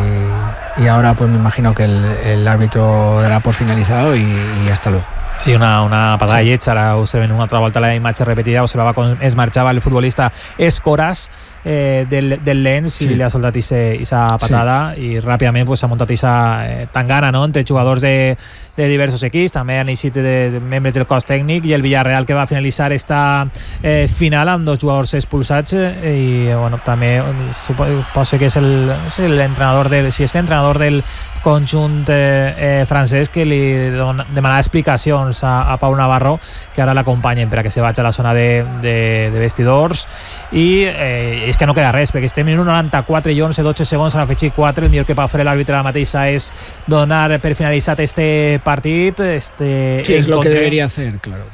y, y ahora pues me imagino que el, el árbitro dará por finalizado y, y hasta luego. Sí, una, una patada sí. Lleig, ara observen una altra volta la imatge repetida, observava com es marxava el futbolista Escoras eh, del, del Lens sí. I li ha soltat esa patada sí. I ràpidament pues, s'ha muntat esa eh, tangana, no?, entre jugadors de, de diversos equips, també han eixit de membres del cos tècnic i el Villarreal que va finalitzar esta eh, final amb dos jugadors expulsats eh, i bueno, també suposo que és el, no sé, l'entrenador del, si és l'entrenador del conjunt eh, eh, francès que li demanava explicacions a, a Pau Navarro, que ara l'acompanyen per a que se vagi a la zona de, de, de vestidors i eh, és que no queda res, perquè estem en un noranta-quatre i onze, dotze segons, han afegit quatre, el millor que pot fer l'àrbitre ara mateixa és donar per finalitzat este partit. Este sí, és el que debería hacer, claro.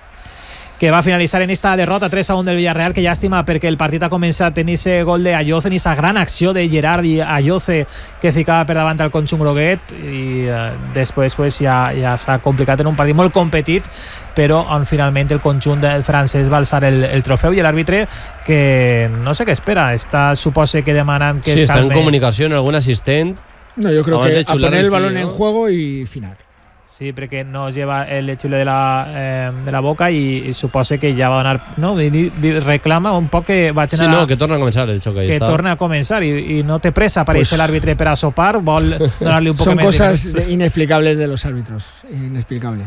Que va finalitzar en esta derrota tres a un del Villarreal, que llàstima perquè el partit ha començat en ese gol de Ayoce, en esa gran acció de Gerard i Ayoce que ficava per davant al conjunt groguet i eh, després pues, ja, ja s'ha complicat en un partit molt competit, però on finalment el conjunt francès va alçar el, el trofeu i l'àrbitre que no sé què espera, està supose que demanant que sí, es calme. Está en comunicación algún asistente. No, yo creo que a poner el balón en juego y final. Sí, perquè no lleva el xule de la, eh, de la boca i, i suposa que ja va donar, no? I, i reclama un poc que va generar... Sí, no, que torna a començar el xoc. Que està. torna a començar i, i no té pressa, apareix pues, l'àrbitre per a sopar, vol donar-li un poc més... Son cosas de inexplicables de los árbitros, inexplicable.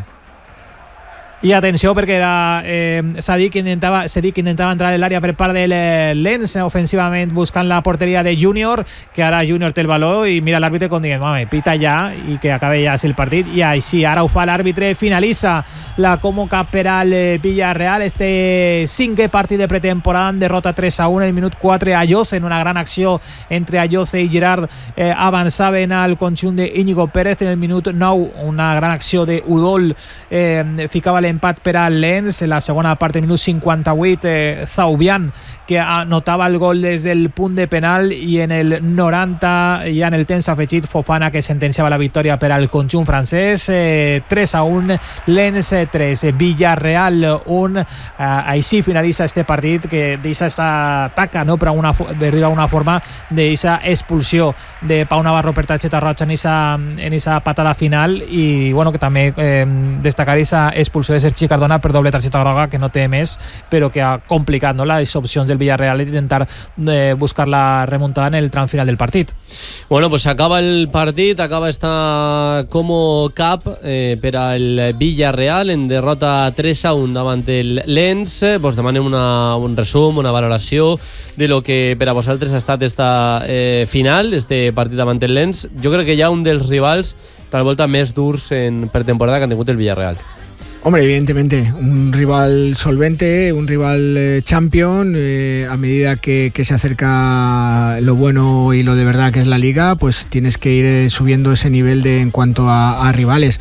I atenció perquè era eh, Sadik que intentava, Sadik intentava entrar a l'àrea per part del eh, Lens ofensivament buscant la porteria de Júnior, que ara Júnior té el valor i mira l'àrbitre com dient, mame, pita ja i que acabe ja el partit i així ara ho fa l'àrbitre, finalitza la convoca per al eh, Villarreal este cinquè partit de pretemporada en derrota tres a un, el minut quatre Ayoce en una gran acció entre Ayoce i Gerard eh, avançaven al conjunt d'Íñigo Pérez en el minut nou, una gran acció de Udol eh, ficava l'empat per al Lens, en la segona part del minut cinquanta-vuit eh, Zaubian que anotava el gol des del punt de penal i en el noranta ja en el temps afegit Fofana que sentenciava la victòria per al conjunt francès, eh, tres a un Lens tres, Villarreal un, eh, així finalitza este partit que deixa esa taca, no, per una, per dir alguna forma d'esa expulsió de Pau Navarro per targeta roja en esa, en esa patada final i bueno, que també eh, destacar esa expulsió de Sergi Cardona per doble targeta groga que no té més, però que ha complicat, no, les opcions del Villarreal de intentar eh, buscar la remuntada en el tram final del partit. Bueno, pues acaba el partit, acaba esta como cap eh, per al Villarreal en derrota tres a un davant el Lens. Vos demanem una, un resum, una valoració de lo que per a vosaltres ha estat esta eh, final, este partit davant el Lens. Jo crec que hi ha un dels rivals tal volta més durs en pretemporada que han tingut el Villarreal. Hombre, evidentemente, un rival solvente, un rival eh, champion, eh, a medida que, que se acerca lo bueno y lo de verdad que es la liga, pues tienes que ir subiendo ese nivel de en cuanto a, a rivales.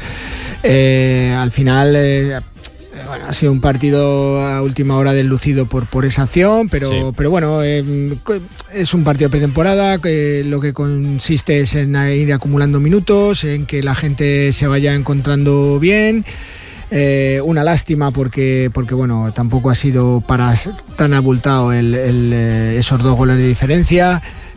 Eh, al final... Eh, Bueno, ha sido un partido a última hora deslucido por, por esa acción, pero, sí. pero bueno, eh, es un partido de pretemporada, que lo que consiste es en ir acumulando minutos, en que la gente se vaya encontrando bien. Eh, una lástima porque, porque bueno, tampoco ha sido para tan abultado el, el, esos dos goles de diferencia.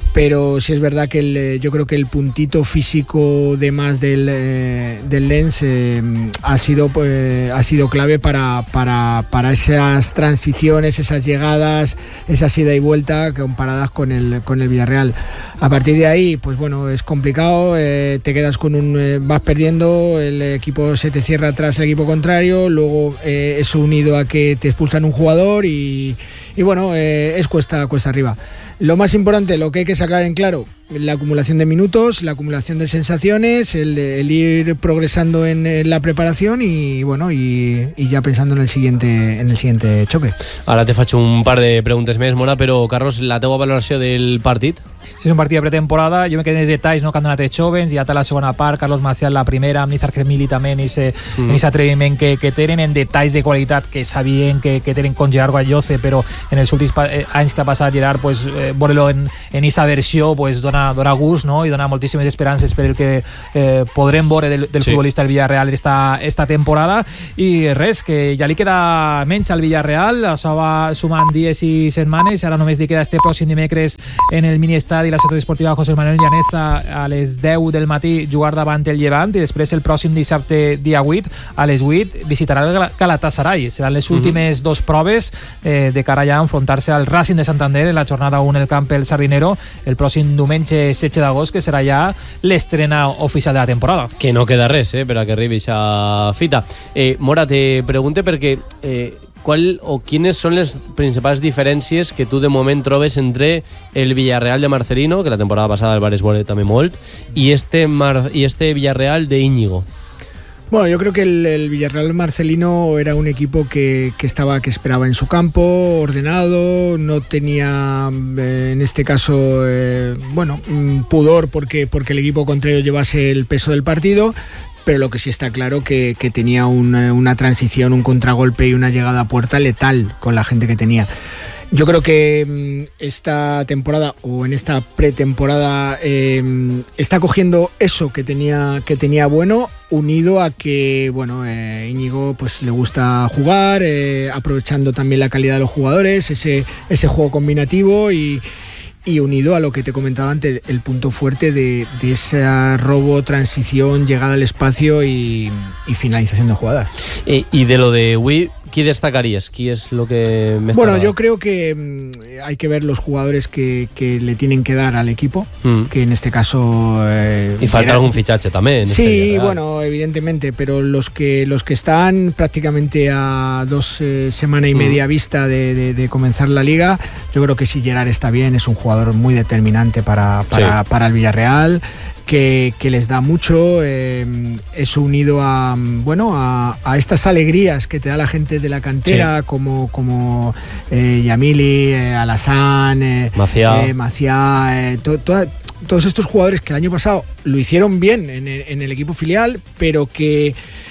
pero sí es verdad que el, yo creo que el puntito físico de más del, eh, del Lens eh, ha sido pues, ha sido clave para, para, para esas transiciones, esas llegadas, esa ida y vuelta comparadas con el, con el Villarreal. A partir de ahí, pues bueno, es complicado, eh, te quedas con un... Eh, vas perdiendo, el equipo se te cierra atrás el equipo contrario, luego eh, eso unido a que te expulsan un jugador y, y bueno, eh, es cuesta, cuesta arriba. Lo más importante, lo que hay que sacar en claro, la acumulación de minutos, la acumulación de sensaciones, el, el ir progresando en, en la preparación y bueno, y, y ya pensando en el siguiente en el siguiente choque. Ara te faig un par de preguntes més, Mora, però Carlos, la teua valoració del partit? Sí, és un partit de pretemporada, jo me quedé en els detalls, no, que han donat els jovens, i ja té la segona part, Carlos Macià la primera, amb Nizar Kremili també en aquest mm. atreviment que, que tenen, en detalls de qualitat que sabien que, que tenen con Gerard Guayoce, però en els últims eh, anys que ha passat Gerard, pues, eh, veure-lo en aquesta versió pues, dona, dona gust, no? I dona moltíssimes esperances per el que eh, podrem veure del, del sí. futbolista del Villarreal esta, esta temporada, i res, que ja li queda menys al Villarreal, això va sumant dies i setmanes, ara només li queda este pròxim dimecres en el mini-estadi i la ciutat esportiva José Manuel Llaneza a les deu del matí jugar davant el Llevant, i després el pròxim dissabte dia vuit a les vuit visitarà el Galatasaray. Seran les últimes uh-huh. dos proves eh, de cara ja a enfrontar-se al Racing de Santander en la jornada un en el camp El Sardinero el pròxim diumenge setze d'agost, que serà ja l'estrena oficial de la temporada. Que no queda res, eh, per a que arribi a fita. Eh, Mora, te pregunte perquè eh, qual o quines són les principals diferències que tu de moment trobes entre el Villarreal de Marcelino, que la temporada passada el vares veure també molt, i este, Mar- i este Villarreal de Íñigo. Bueno, yo creo que el, el Villarreal Marcelino era un equipo que, que estaba, que esperaba en su campo, ordenado, no tenía eh, en este caso eh, bueno, pudor porque, porque el equipo contrario llevase el peso del partido, pero lo que sí está claro que, que tenía una, una transición, un contragolpe y una llegada a puerta letal con la gente que tenía. Yo creo que esta temporada o en esta pretemporada eh, está cogiendo eso que tenía, que tenía bueno, unido a que bueno eh, Íñigo pues le gusta jugar, eh, aprovechando también la calidad de los jugadores, ese, ese juego combinativo y y unido a lo que te comentaba antes, el punto fuerte de, de ese robo, transición, llegada al espacio y, y finalización de jugadas. Y, y de lo de Wii, ¿qué destacarías? ¿Qué es lo que me Bueno, yo creo que mm, hay que ver los jugadores que, que le tienen que dar al equipo, mm. que en este caso... Eh, y falta algún fichaje también. Sí, este bueno, evidentemente, pero los que los que están prácticamente a dos eh, semanas y media mm. vista de, de, de comenzar la liga, yo creo que si Gerard está bien, es un jugador muy determinante para, para, sí. para el Villarreal, que, que les da mucho, eh, eso unido a bueno a, a estas alegrías que te da la gente de la cantera, sí. como, como eh, Yamili, eh, Alassane, eh, Macià, eh, Macià eh, to, to, todos estos jugadores que el año pasado lo hicieron bien en el, en el equipo filial, pero que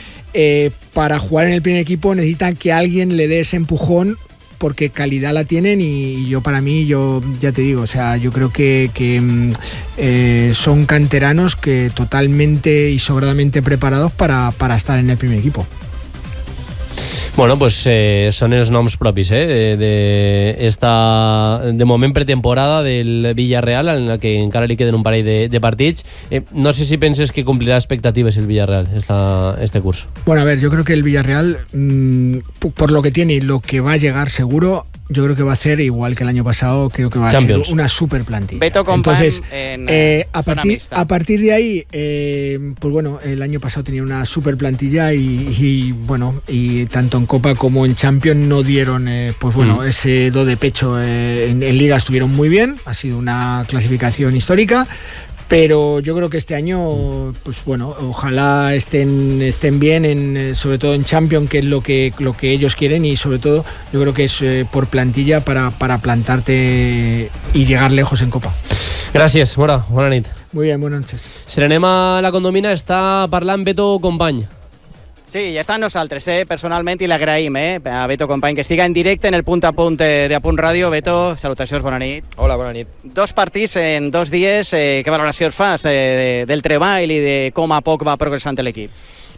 eh, para jugar en el primer equipo necesitan que alguien le dé ese empujón, porque calidad la tienen y yo para mí, yo ya te digo, o sea, yo creo que, que eh, son canteranos que totalmente y sobradamente preparados para, para estar en el primer equipo. Bueno, pues eh, són els noms propis eh, de, de, esta, de moment pretemporada del Villarreal, en la que encara li queden un parell de, de partits. Eh, no sé si penses que complirà expectatives el Villarreal esta, este curso. Bueno, a ver, yo creo que el Villarreal, mmm, por lo que tiene y lo que va a llegar seguro, yo creo que va a hacer igual que el año pasado, creo que va Champions. a ser una super plantilla. Beto Company. Entonces, en, eh, a, partir, a partir de ahí, eh, pues bueno, el año pasado tenía una super plantilla y, y bueno, y tanto en Copa como en Champions no dieron, eh, pues bueno, mm. ese do de pecho. Eh, en, en Liga estuvieron muy bien, ha sido una clasificación histórica. Pero yo creo que este año, pues bueno, ojalá estén estén bien, en, sobre todo en Champions, que es lo que lo que ellos quieren, y sobre todo yo creo que es eh, por plantilla para, para plantarte y llegar lejos en Copa. Gràcies, Mora, bona nit. Muy bien, buenas noches. Si anem a la condomina, està parlant Beto Company. Sí, ja està amb nosaltres, eh, personalment, i l'agraïm eh, a Beto Company, que estiga en directe en el punt a punt de Apunt Ràdio. Beto, salutacions, bona nit. Hola, bona nit. Dos partits en dos dies, eh, què valoracions fas eh, de, del treball i de com a poc va progressant l'equip?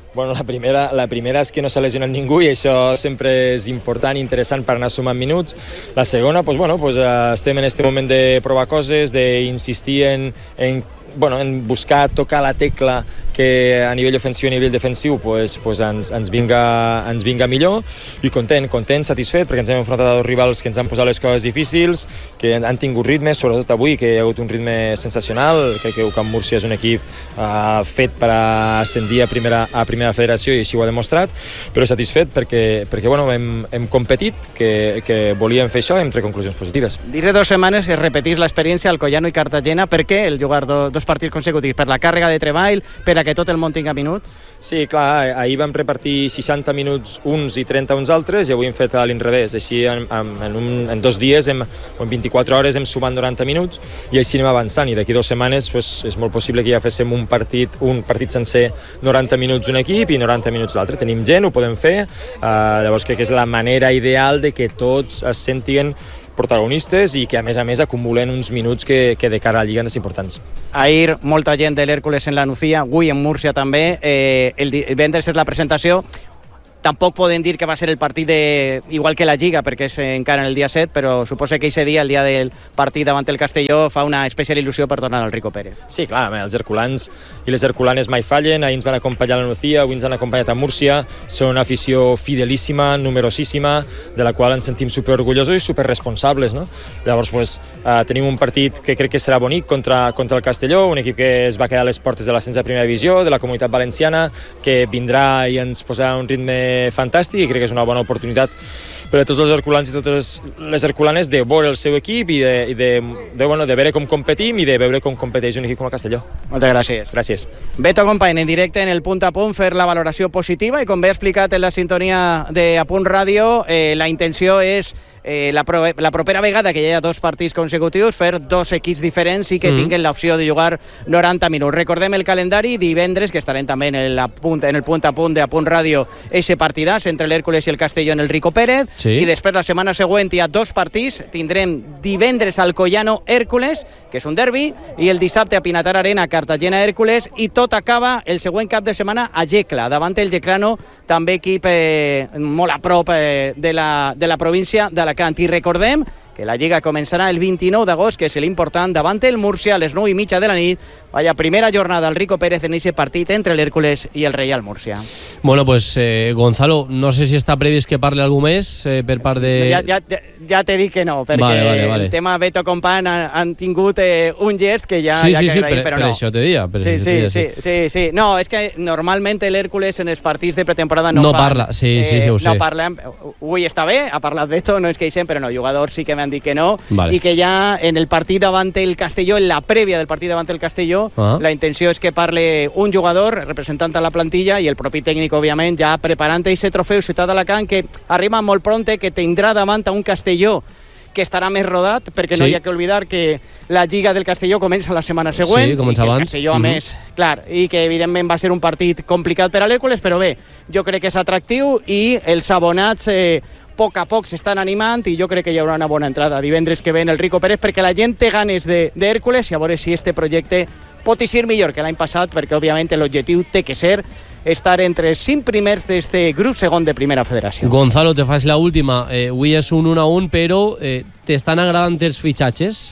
Bueno, la primera, la primera és que no s'ha lesionat ningú i això sempre és important i interessant per anar sumant minuts. La segona, pues, bueno, pues, estem en aquest moment de provar coses, d'insistir en, en, bueno, en buscar tocar la tecla que a nivell ofensiu i a nivell defensiu pues, pues ens, ens, vinga, ens vinga millor i content, content, satisfet perquè ens hem enfrontat a dos rivals que ens han posat les coses difícils, que han tingut ritme, sobretot avui, que hi ha hagut un ritme sensacional. Crec que U C A M Múrcia és un equip uh, fet per ascendir a primera, a primera federació i així ho ha demostrat, però satisfet perquè, perquè bueno, hem, hem competit, que, que volíem fer això i hem tret conclusions positives. Dins de dues setmanes es repetís l'experiència al Alcoyano i Cartagena. Per què el jugar do, dos partits consecutius? Per la càrrega de treball, per a que tot el món tinga minuts? Sí, clar, ahir vam repartir seixanta minuts uns i trenta uns altres i avui hem fet a l'inrevés. Així en, en, un, en dos dies, hem, en vint-i-quatre hores, hem sumat noranta minuts i així anem avançant. I d'aquí dues setmanes pues, és molt possible que ja féssim un partit, un partit sencer noranta minuts un equip i noranta minuts l'altre. Tenim gent, ho podem fer. Uh, llavors crec que és la manera ideal de que tots es sentin protagonistes i que a més a més acumulen uns minuts que, que de cara a la Lliga han de ser importants. Ahir molta gent de l'Hèrcules en la Nucía, avui en Múrcia també. Eh, el divendres és la presentació. Tampoc podem dir que va ser el partit de, igual que la Lliga, perquè és encara en el dia set, però suposo que aquest dia, el dia del partit davant el Castelló, fa una especial il·lusió per tornar al Rico Pérez. Sí, clar, els herculans i les herculanes mai fallen. Ahir ens van acompanyar a la Nucía, avui ens han acompanyat a Múrcia. Són una afició fidelíssima, numerosíssima, de la qual ens sentim superorgullosos i superresponsables, no? Llavors, pues, uh, tenim un partit que crec que serà bonic contra, contra el Castelló, un equip que es va quedar a les portes de l'ascens de primera divisió, de la Comunitat Valenciana, que vindrà i ens posarà un ritme fantàstic i crec que és una bona oportunitat per a tots els herculans i totes les herculanes de veure el seu equip i de, i de, de, bueno, de veure com competim i de veure com competeix un equip com el Castelló. Moltes gràcies. Gràcies. Beto Company, en directe en el Punt a Punt, fer la valoració positiva i com bé explicat en la sintonia de A Punt Ràdio, eh, la intenció és eh, la, pro la propera vegada que hi hagi dos partits consecutius fer dos equips diferents i que mm. tinguin l'opció de jugar noranta minuts. Recordem el calendari, divendres, que estarem també en el, punt, en el Punt a Punt de A Punt Ràdio, ese partidàs entre l'Hèrcules i el Castelló en el Rico Pérez, sí. I després la setmana següent hi ha dos partits, tindrem divendres Alcoyano Hèrcules, que és un derbi, i el dissabte a Pinatar Arena Cartagena Hèrcules, i tot acaba el següent cap de setmana a Yecla, davant el Yeclano, també equip eh, molt a prop eh, de, la, de la província d'Alacant. I recordem que la Lliga començarà el vint-i-nou d'agost, que és l'important, davant el Múrcia a les nou i mitja de la nit. Vaya primera jornada al Rico Pérez en ese partit entre l'Hèrcules i el Reial Múrcia. Bueno, pues eh, Gonzalo, no sé si està previst que parli algú més eh, per part de... Ja, ja, ja, ja t'he dit que no, perquè vale, vale, vale. el tema Beto Compan han, han tingut eh, un gest que ja... Sí, ja sí, que sí, agraïm, per, però per no. això te dia. Per sí, això sí, te sí, dia, sí, sí, sí. No, és que normalment l'Hèrcules en els partits de pretemporada no, no fan, parla, sí, eh, sí, sí, ho sé. No parlem, avui està bé, ha parlat Beto, no és que hi però no, jugadors sí que m'han dit que no, vale. I que ja en el partit davant el Castelló, en la prèvia del partit davant el Castelló, ah. la intenció és que parle un jugador representant a la plantilla i el propi tècnic, òbviament, ja preparant aquest trofeu Ciutat d'Alacant, que arriba molt pronte, que tindrà davant a un Castelló que estarà més rodat, perquè sí. No hi ha que oblidar que la Lliga del Castelló comença la setmana següent, sí, comença i que el abans. Castelló, a uh -huh. més, clar, i que evidentment va ser un partit complicat per a l'Hèrcules, però bé, jo crec que és atractiu i els abonats eh, a poc a poc s'estan animant i jo crec que hi haurà una bona entrada divendres que ve en el Rico Pérez, perquè la gent té ganes d'Hèrcules i a veure si este projecte pot ser millor que l'any passat, perquè òbviament l'objectiu té que ser estar entre els cinc primers d'este grup segon de Primera Federació. Gonzalo, te faig la última. Eh, avui és un un a un, però eh, t'estan agradant els fitxatges?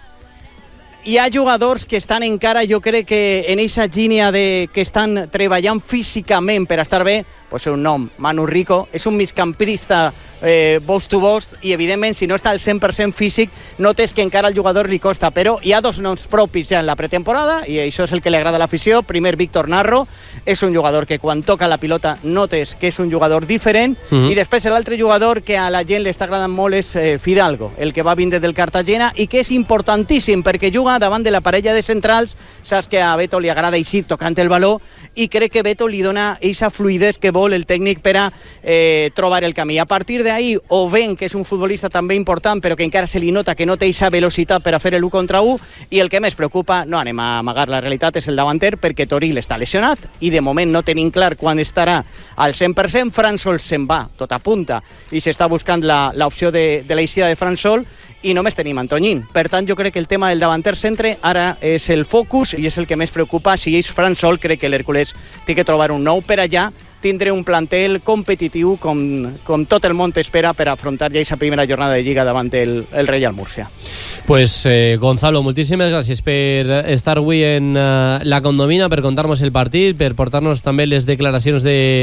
Hi ha jugadors que estan encara, jo crec que en aquesta línia de, que estan treballant físicament per estar bé, pues un nom, Manu Rico, és un migcampista eh, bost to bost i evidentment si no està al cent per cent físic notes que encara al jugador li costa, però hi ha dos noms propis ja en la pretemporada i això és el que li agrada a l'afició. Primer, Víctor Narro, és un jugador que quan toca la pilota notes que és un jugador diferent, uh-huh. I després l'altre jugador que a la gent li està agradant molt és eh, Fidalgo, el que va vindre del Cartagena i que és importantíssim perquè juga davant de la parella de centrals. Saps que a Beto li agrada eixir tocant el baló i crec que Beto li dona aquesta fluidesa que vol el tècnic per a eh, trobar el camí. A partir d'ahí, o Ben, que és un futbolista també important, però que encara se li nota que no té aquesta velocitat per a fer l'u contra u, i el que més preocupa, no anem a amagar la realitat, és el davanter, perquè Toril està lesionat, i de moment no tenim clar quan estarà al cent per cent. Fran Sol se'n va, tot apunta, i s'està buscant l'opció de, de l'eixida de Fran Sol, i només tenim Antoñín. Per tant, jo crec que el tema del davanter centre ara és el focus i és el que més preocupa. Si és Fran Sol, crec que l'Hèrcules té que trobar un nou per allà, tindre un plantel competitiu com, com tot el món espera per afrontar ja aquesta primera jornada de Lliga davant el, el Real Murcia. Pues eh, Gonzalo, moltíssimes gràcies per estar avui en uh, la Condomina, per contar-nos el partit, per portar-nos també les declaracions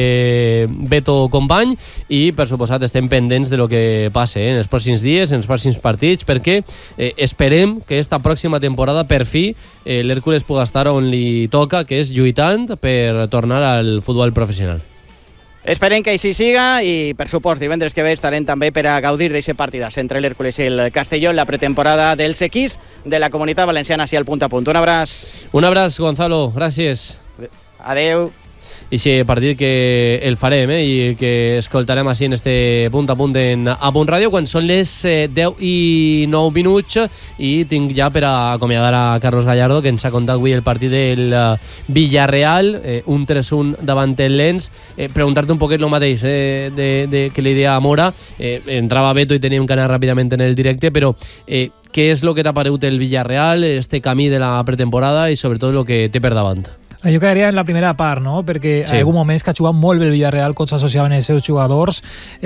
de Beto Company, i per suposat estem pendents de lo que passe eh, en els pròxims dies, en els pròxims partits, perquè eh, esperem que esta pròxima temporada per fi eh, l'Hèrcules pugui estar on li toca, que és lluitant per tornar al futbol professional. Esperem que així siga i, per supost, divendres que ve estarem també per a gaudir d'aquest partidàs entre l'Hèrcules i el Castelló en la pretemporada dels equips de la Comunitat Valenciana així al punt a punt. Un abraç. Un abraç, Gonzalo. Gràcies. Adeu. I sí, partit que el farem eh, i que escoltarem així en este punt a punt en A Punt Ràdio quan són les eh, deu i nou minuts, i tinc ja per a acomiadar a Carlos Gallardo, que ens ha contat avui el partit del uh, Villarreal, eh, un tres un davant el Lens. Eh, preguntar-te un poquet el mateix eh, de, de, que li deia a Mora. Eh, entrava Beto i teníem que anar ràpidament en el directe, però eh, què és el que t'ha paregut el Villarreal, este camí de la pretemporada i sobretot el que té per davant? Jo quedaria en la primera part, no? Perquè sí. Hi ha algun moments que ha jugat molt bé el Villarreal quan s'associaven els seus jugadors.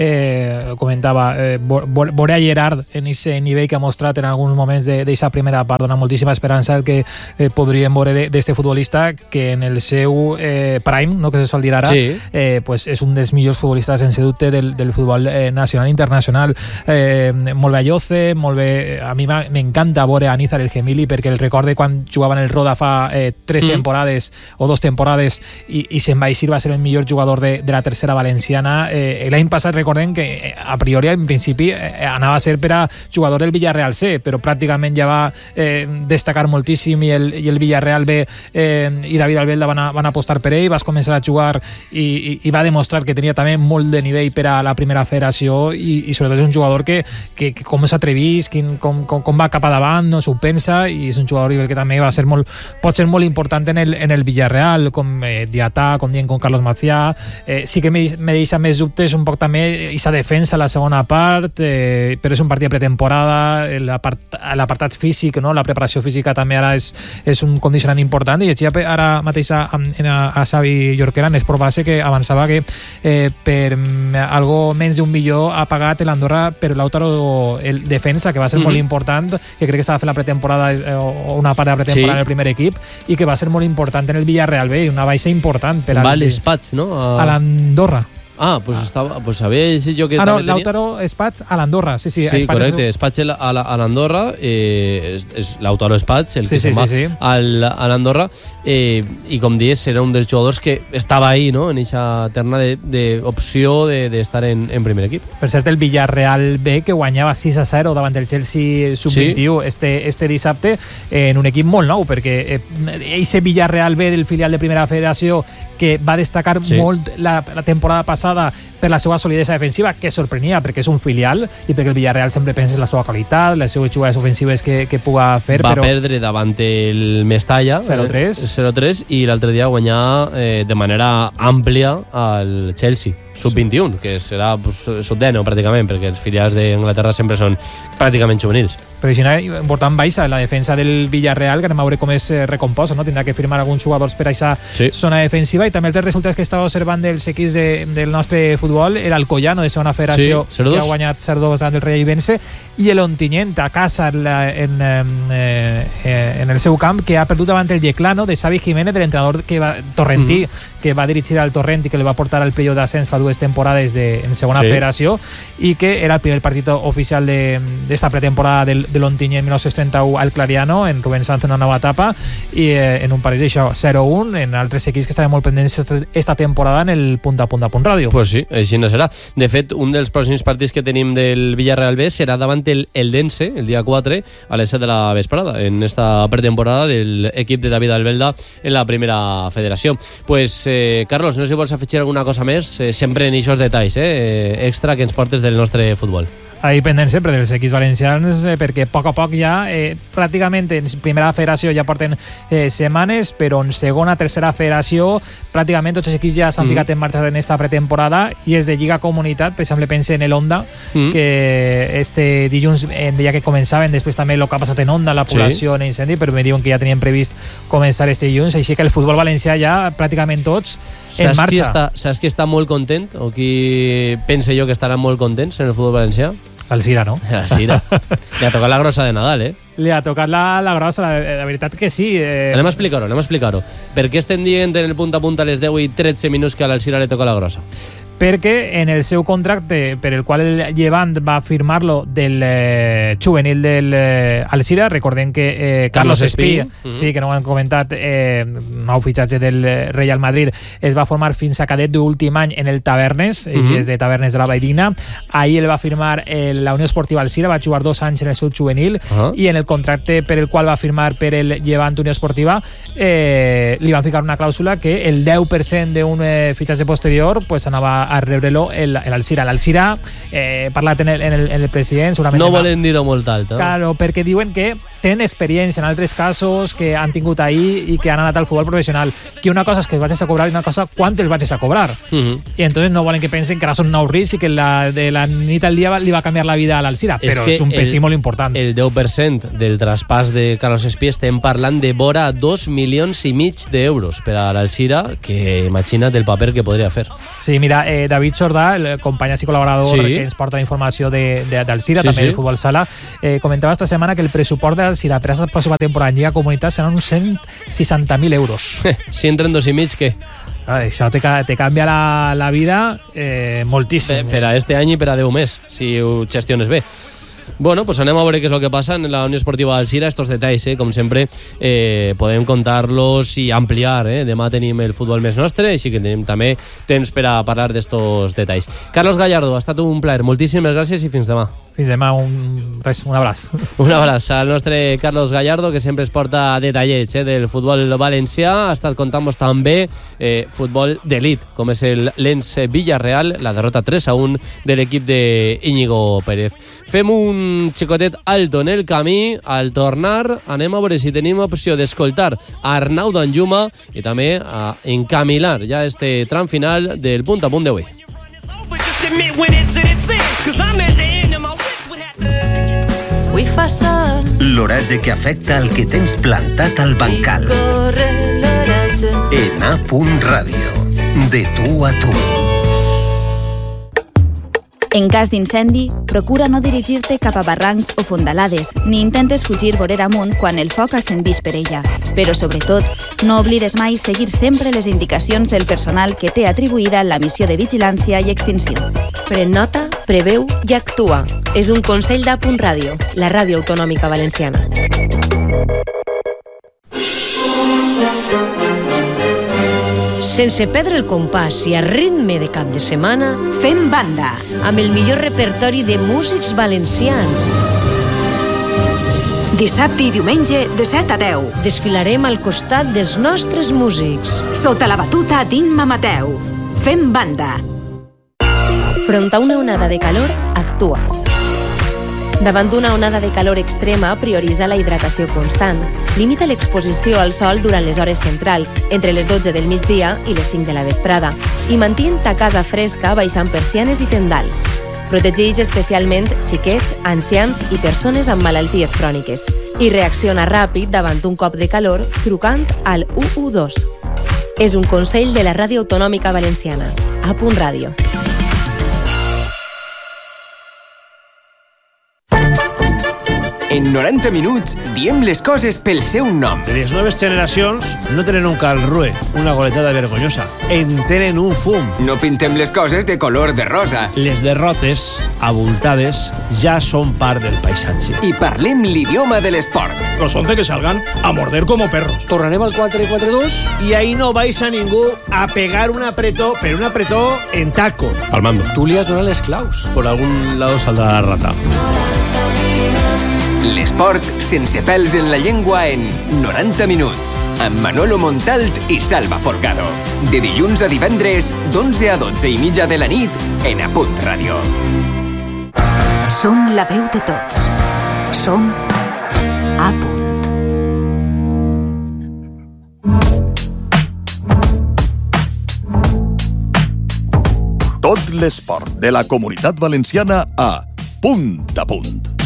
Eh, comentava, eh, veure a Gerard en aquest nivell que ha mostrat en alguns moments d'aquesta primera part, dona moltíssima esperança el que eh, podríem veure d'aquest futbolista que en el seu eh, prime, no, que se sol dir ara, sí. eh, pues és un dels millors futbolistes sense dubte del, del futbol eh, nacional i internacional. Eh, molt bé a Lloce, molt bé, a mi m'encanta veure a Nízar el Gemili, perquè el recorde quan jugaven el Roda fa eh, tres mm. temporades o dos temporades i, i se'n va eixir, va ser el millor jugador de, de la tercera valenciana. Eh, l'any passat recordem que a priori en principi eh, anava a ser per a jugador del Villarreal C, però pràcticament ja va eh, destacar moltíssim i el, i el Villarreal B eh, i David Albelda van, a, van apostar per ell, vas començar a jugar i, i, i va demostrar que tenia també molt de nivell per a la primera federació i, i sobretot és un jugador que, que, que com s'atrevís, com, com, com va cap a davant, no s'ho pensa, i és un jugador que també va ser molt, pot ser molt important en el, en el Villarreal, com eh, Diatà, com dient com Carlos Macià. Eh, sí que me, me deixa més dubtes un poc també aquesta defensa a la segona part, eh, però és un partit de pretemporada, l'apartat físic, no? La preparació física també ara és, és un condicionant important, i ja ara mateix a, a, a Xavi Jorquera en Esport Base, que avançava que eh, per algo menys d'un milió ha pagat l'Andorra per Lautaro el defensa, que va ser mm-hmm. molt important, que crec que estava fent la pretemporada eh, o una part de la pretemporada sí. en el primer equip, i que va ser molt important en el Villarreal B, una baixa important per Val Espats, no? A, a l'Andorra. Ah, pues estava, pues sabia jo que ah, no, també tenia... Lautaro Espats a l'Andorra, sí, sí. Sí, correcte, és... Espats a l'Andorra, eh, és, és Lautaro Espats, el sí, que sí, se'n va sí, sí. Al, a l'Andorra, eh, i com dius, era un dels jugadors que estava ahí, no?, en aquesta terna d'opció d'estar de, de en, en primer equip. Per cert, el Villarreal B, que guanyava sis a zero davant del Chelsea sub vint-i-u sí. este, este dissabte, eh, en un equip molt nou, perquè eh, ese Villarreal B del filial de Primera Federació, que va destacar sí. molt la, la temporada passada per la seva solidesa defensiva, que sorprenia perquè és un filial i perquè el Villarreal sempre pensa en la seva qualitat, les seves jugades ofensives que, que puga fer. Va però... perdre davant el Mestalla zero tres zero tres i l'altre dia guanyar eh, de manera àmplia al Chelsea sub vint-i-un, que serà pues, sub-deu pràcticament, perquè els filials d'Anglaterra sempre són pràcticament juvenils. Però així important baixa la defensa del Villarreal, que anem a veure com es recomposa, no? Tindrà que firmar alguns jugadors per a aquesta sí. zona defensiva, i també els resultats que estava observant dels equips de, del nostre futbol, el Alcoyano de segona federació, sí, que ha guanyat zero dos davant del Real Ibense, i l'Ontinyent a casa en, en, eh, en el seu camp, que ha perdut davant el Yeclano de Xavi Jiménez, de l'entrenador que va, torrentí, mm-hmm. que va dirigir al Torrent i que el va portar al playoff d'ascens fa dues temporades de, en segona sí. federació, i que era el primer partit oficial d'esta de, pretemporada del, de l'Ontinyent mil nou-cents trenta-u al Clariano, en Rubén Sanz en una nova etapa, i eh, en un partit d'això zero un, en altres equips que estaran molt pendents esta temporada en el punt a punt a punt ràdio. Pues sí, així no serà. De fet, un dels pròxims partits que tenim del Villarreal B serà davant el Eldense, el dia quatre, a les set de la vesprada, en esta pretemporada del equip de David Albelda en la primera federació. Pues Eh, Carlos, no sé si vols afegir alguna cosa més, eh, sempre en aquests detalls eh, extra que ens portes del nostre futbol. Ahí pendent sempre dels equips valencians eh, perquè a poc a poc ja eh, pràcticament en primera federació ja porten eh, setmanes, però en segona, tercera federació pràcticament tots els equips ja s'han mm. ficat en marxa en esta pretemporada i és de Lliga Comunitat, per exemple pense en el Onda mm. que este dilluns em deia que començaven, després també el que ha passat en Onda, la població sí. en incendi, però me diuen que ja tenien previst començar este dilluns, així que el futbol valencià ja pràcticament tots saps en marxa. Qui està, saps qui està molt content o qui pense jo que estaran molt contents en el futbol valencià? Alcira, no? Alcira. Li ha tocat la grossa de Nadal, eh? Li ha tocat la, la grossa, la, la veritat que sí. Eh... Anem a explicar-ho, anem a explicar-ho. Per què estem dient en el punt a punt a les deu i tretze minuts que a l'Alcira li toca la grossa? Perquè en el seu contracte per el qual el Llevant va firmar-lo del eh, juvenil del eh, Alcira, recordem que eh, Carlos, Carlos Espí, Espí. sí, que no ho han comentat, eh, nou fitxatge del Real Madrid, es va formar fins a cadet d'últim any en el Tavernes, uh -huh. i és de Tavernes de la Valldigna. Ahir el va firmar eh, la Unió Esportiva Alcira, va jugar dos anys en el seu juvenil, uh -huh. i en el contracte per el qual va firmar per el Llevant Unió Esportiva eh, li van ficar una clàusula que el deu per cent d'un eh, fitxatge posterior pues anava a rebre-lo l'Alcira. L'Alcira, eh, parlat en el, en, el, en el president, segurament... No volen dir-ho molt alt, eh? Claro, perquè diuen que tenen experiència en altres casos que han tingut ahir i que han anat al futbol professional. Que una cosa és que els vagis a cobrar i una cosa quan te'ls vagis a cobrar. Uh -huh. I entonces no volen que pensen que ara són nous riscs i que la, de la nit al dia li va canviar la vida a l'Alcira, però és, és un pèssim molt important. El deu per cent del traspàs de Carlos Espí estem parlant de vora dos milions i mig d'euros per a l'Alcira, que imagina't el paper que podria fer. Sí, mira, eh, David Jordà, el company i col·laborador sí. que ens porta informació d'Alcira, de, de, també sí. del futbol sala, eh, comentava esta setmana que el pressupost de l'Alcira per a aquesta pròxima temporada en Lliga Comunitat seran uns cent seixanta mil euros. Si entren dos i mig, què? Ah, això te, te canvia la, la vida eh, moltíssim. Per, per a este any i per a deu més, si ho gestiones bé. Bueno, pues anem a veure què és el que passa en la Unió Esportiva d'Alcira. Estos detalls, eh, com sempre, eh, podem contar-los i ampliar. Eh? Demà tenim el futbol més nostre, així que tenim també temps per a parlar d'estos detalls. Carlos Gallardo, ha estat un plaer. Moltíssimes gràcies i fins demà. Fins demà, un, res, un abraç. Un abraç al nostre Carlos Gallardo, que sempre es porta detallets eh, del futbol valencià. Ha estat contant-nos també eh, futbol d'elit, com és el Lens Villarreal, la derrota tres a un de l'equip d'Íñigo Pérez. Fem un xicotet alto en el camí. Al tornar anem a veure si tenim opció d'escoltar a Arnau Danjuma i també a encaminar ja este tram final del punt a punt d'avui. Avui fa sol. L'oratge que afecta el que tens plantat al bancal. En A Punt Ràdio. De tu a tu. En cas d'incendi, procura no dirigir-te cap a barrancs o fondalades, ni intentes fugir vorera amunt quan el foc ascendís per ella. Però, sobretot, no oblides mai seguir sempre les indicacions del personal que té atribuïda la missió de vigilància i extinció. Pren nota, preveu i actua. És un consell d'A Punt Ràdio, la ràdio autonòmica valenciana. Sense perdre el compàs i a ritme de cap de setmana, fem banda amb el millor repertori de músics valencians. Dissabte i diumenge de set a deu. Desfilarem al costat dels nostres músics. Sota la batuta d'Imma Mateu. Fem banda. Front a una onada de calor, actua. Davant d'una onada de calor extrema, prioritza la hidratació constant. Limita l'exposició al sol durant les hores centrals, entre les dotze del migdia i les cinc de la vesprada, i mantén ta casa fresca baixant persianes i tendals. Protegeix especialment xiquets, ancians i persones amb malalties cròniques. I reacciona ràpid davant un cop de calor trucant al u u dos. És un consell de la Ràdio Autonòmica Valenciana. A Punt Ràdio. En noranta minuts diem les coses pel seu nom. Les noves generacions no tenen un calrue, una golejada vergonyosa. En tenen un fum. No pintem les coses de color de rosa. Les derrotes, abultades, ja són part del paisatge. I parlem l'idioma de l'esport. Los once que salgan a morder como perros. Tornarem al quatre quatre dos i ahí no vais a ningú a pegar un apretó, pero un apretó en tacos. Palmando. Tú li has donat les claus. Por algún lado saldrá la rata. L'esport sense pèls en la llengua en noranta minuts. amb Manolo Montalt i Salva Forcado. De dilluns a divendres, d'onze a dotze i mitja de la nit, en A Punt Ràdio. Som la veu de tots. Som A Punt. Tot l'esport de la Comunitat Valenciana a Punt a Punt.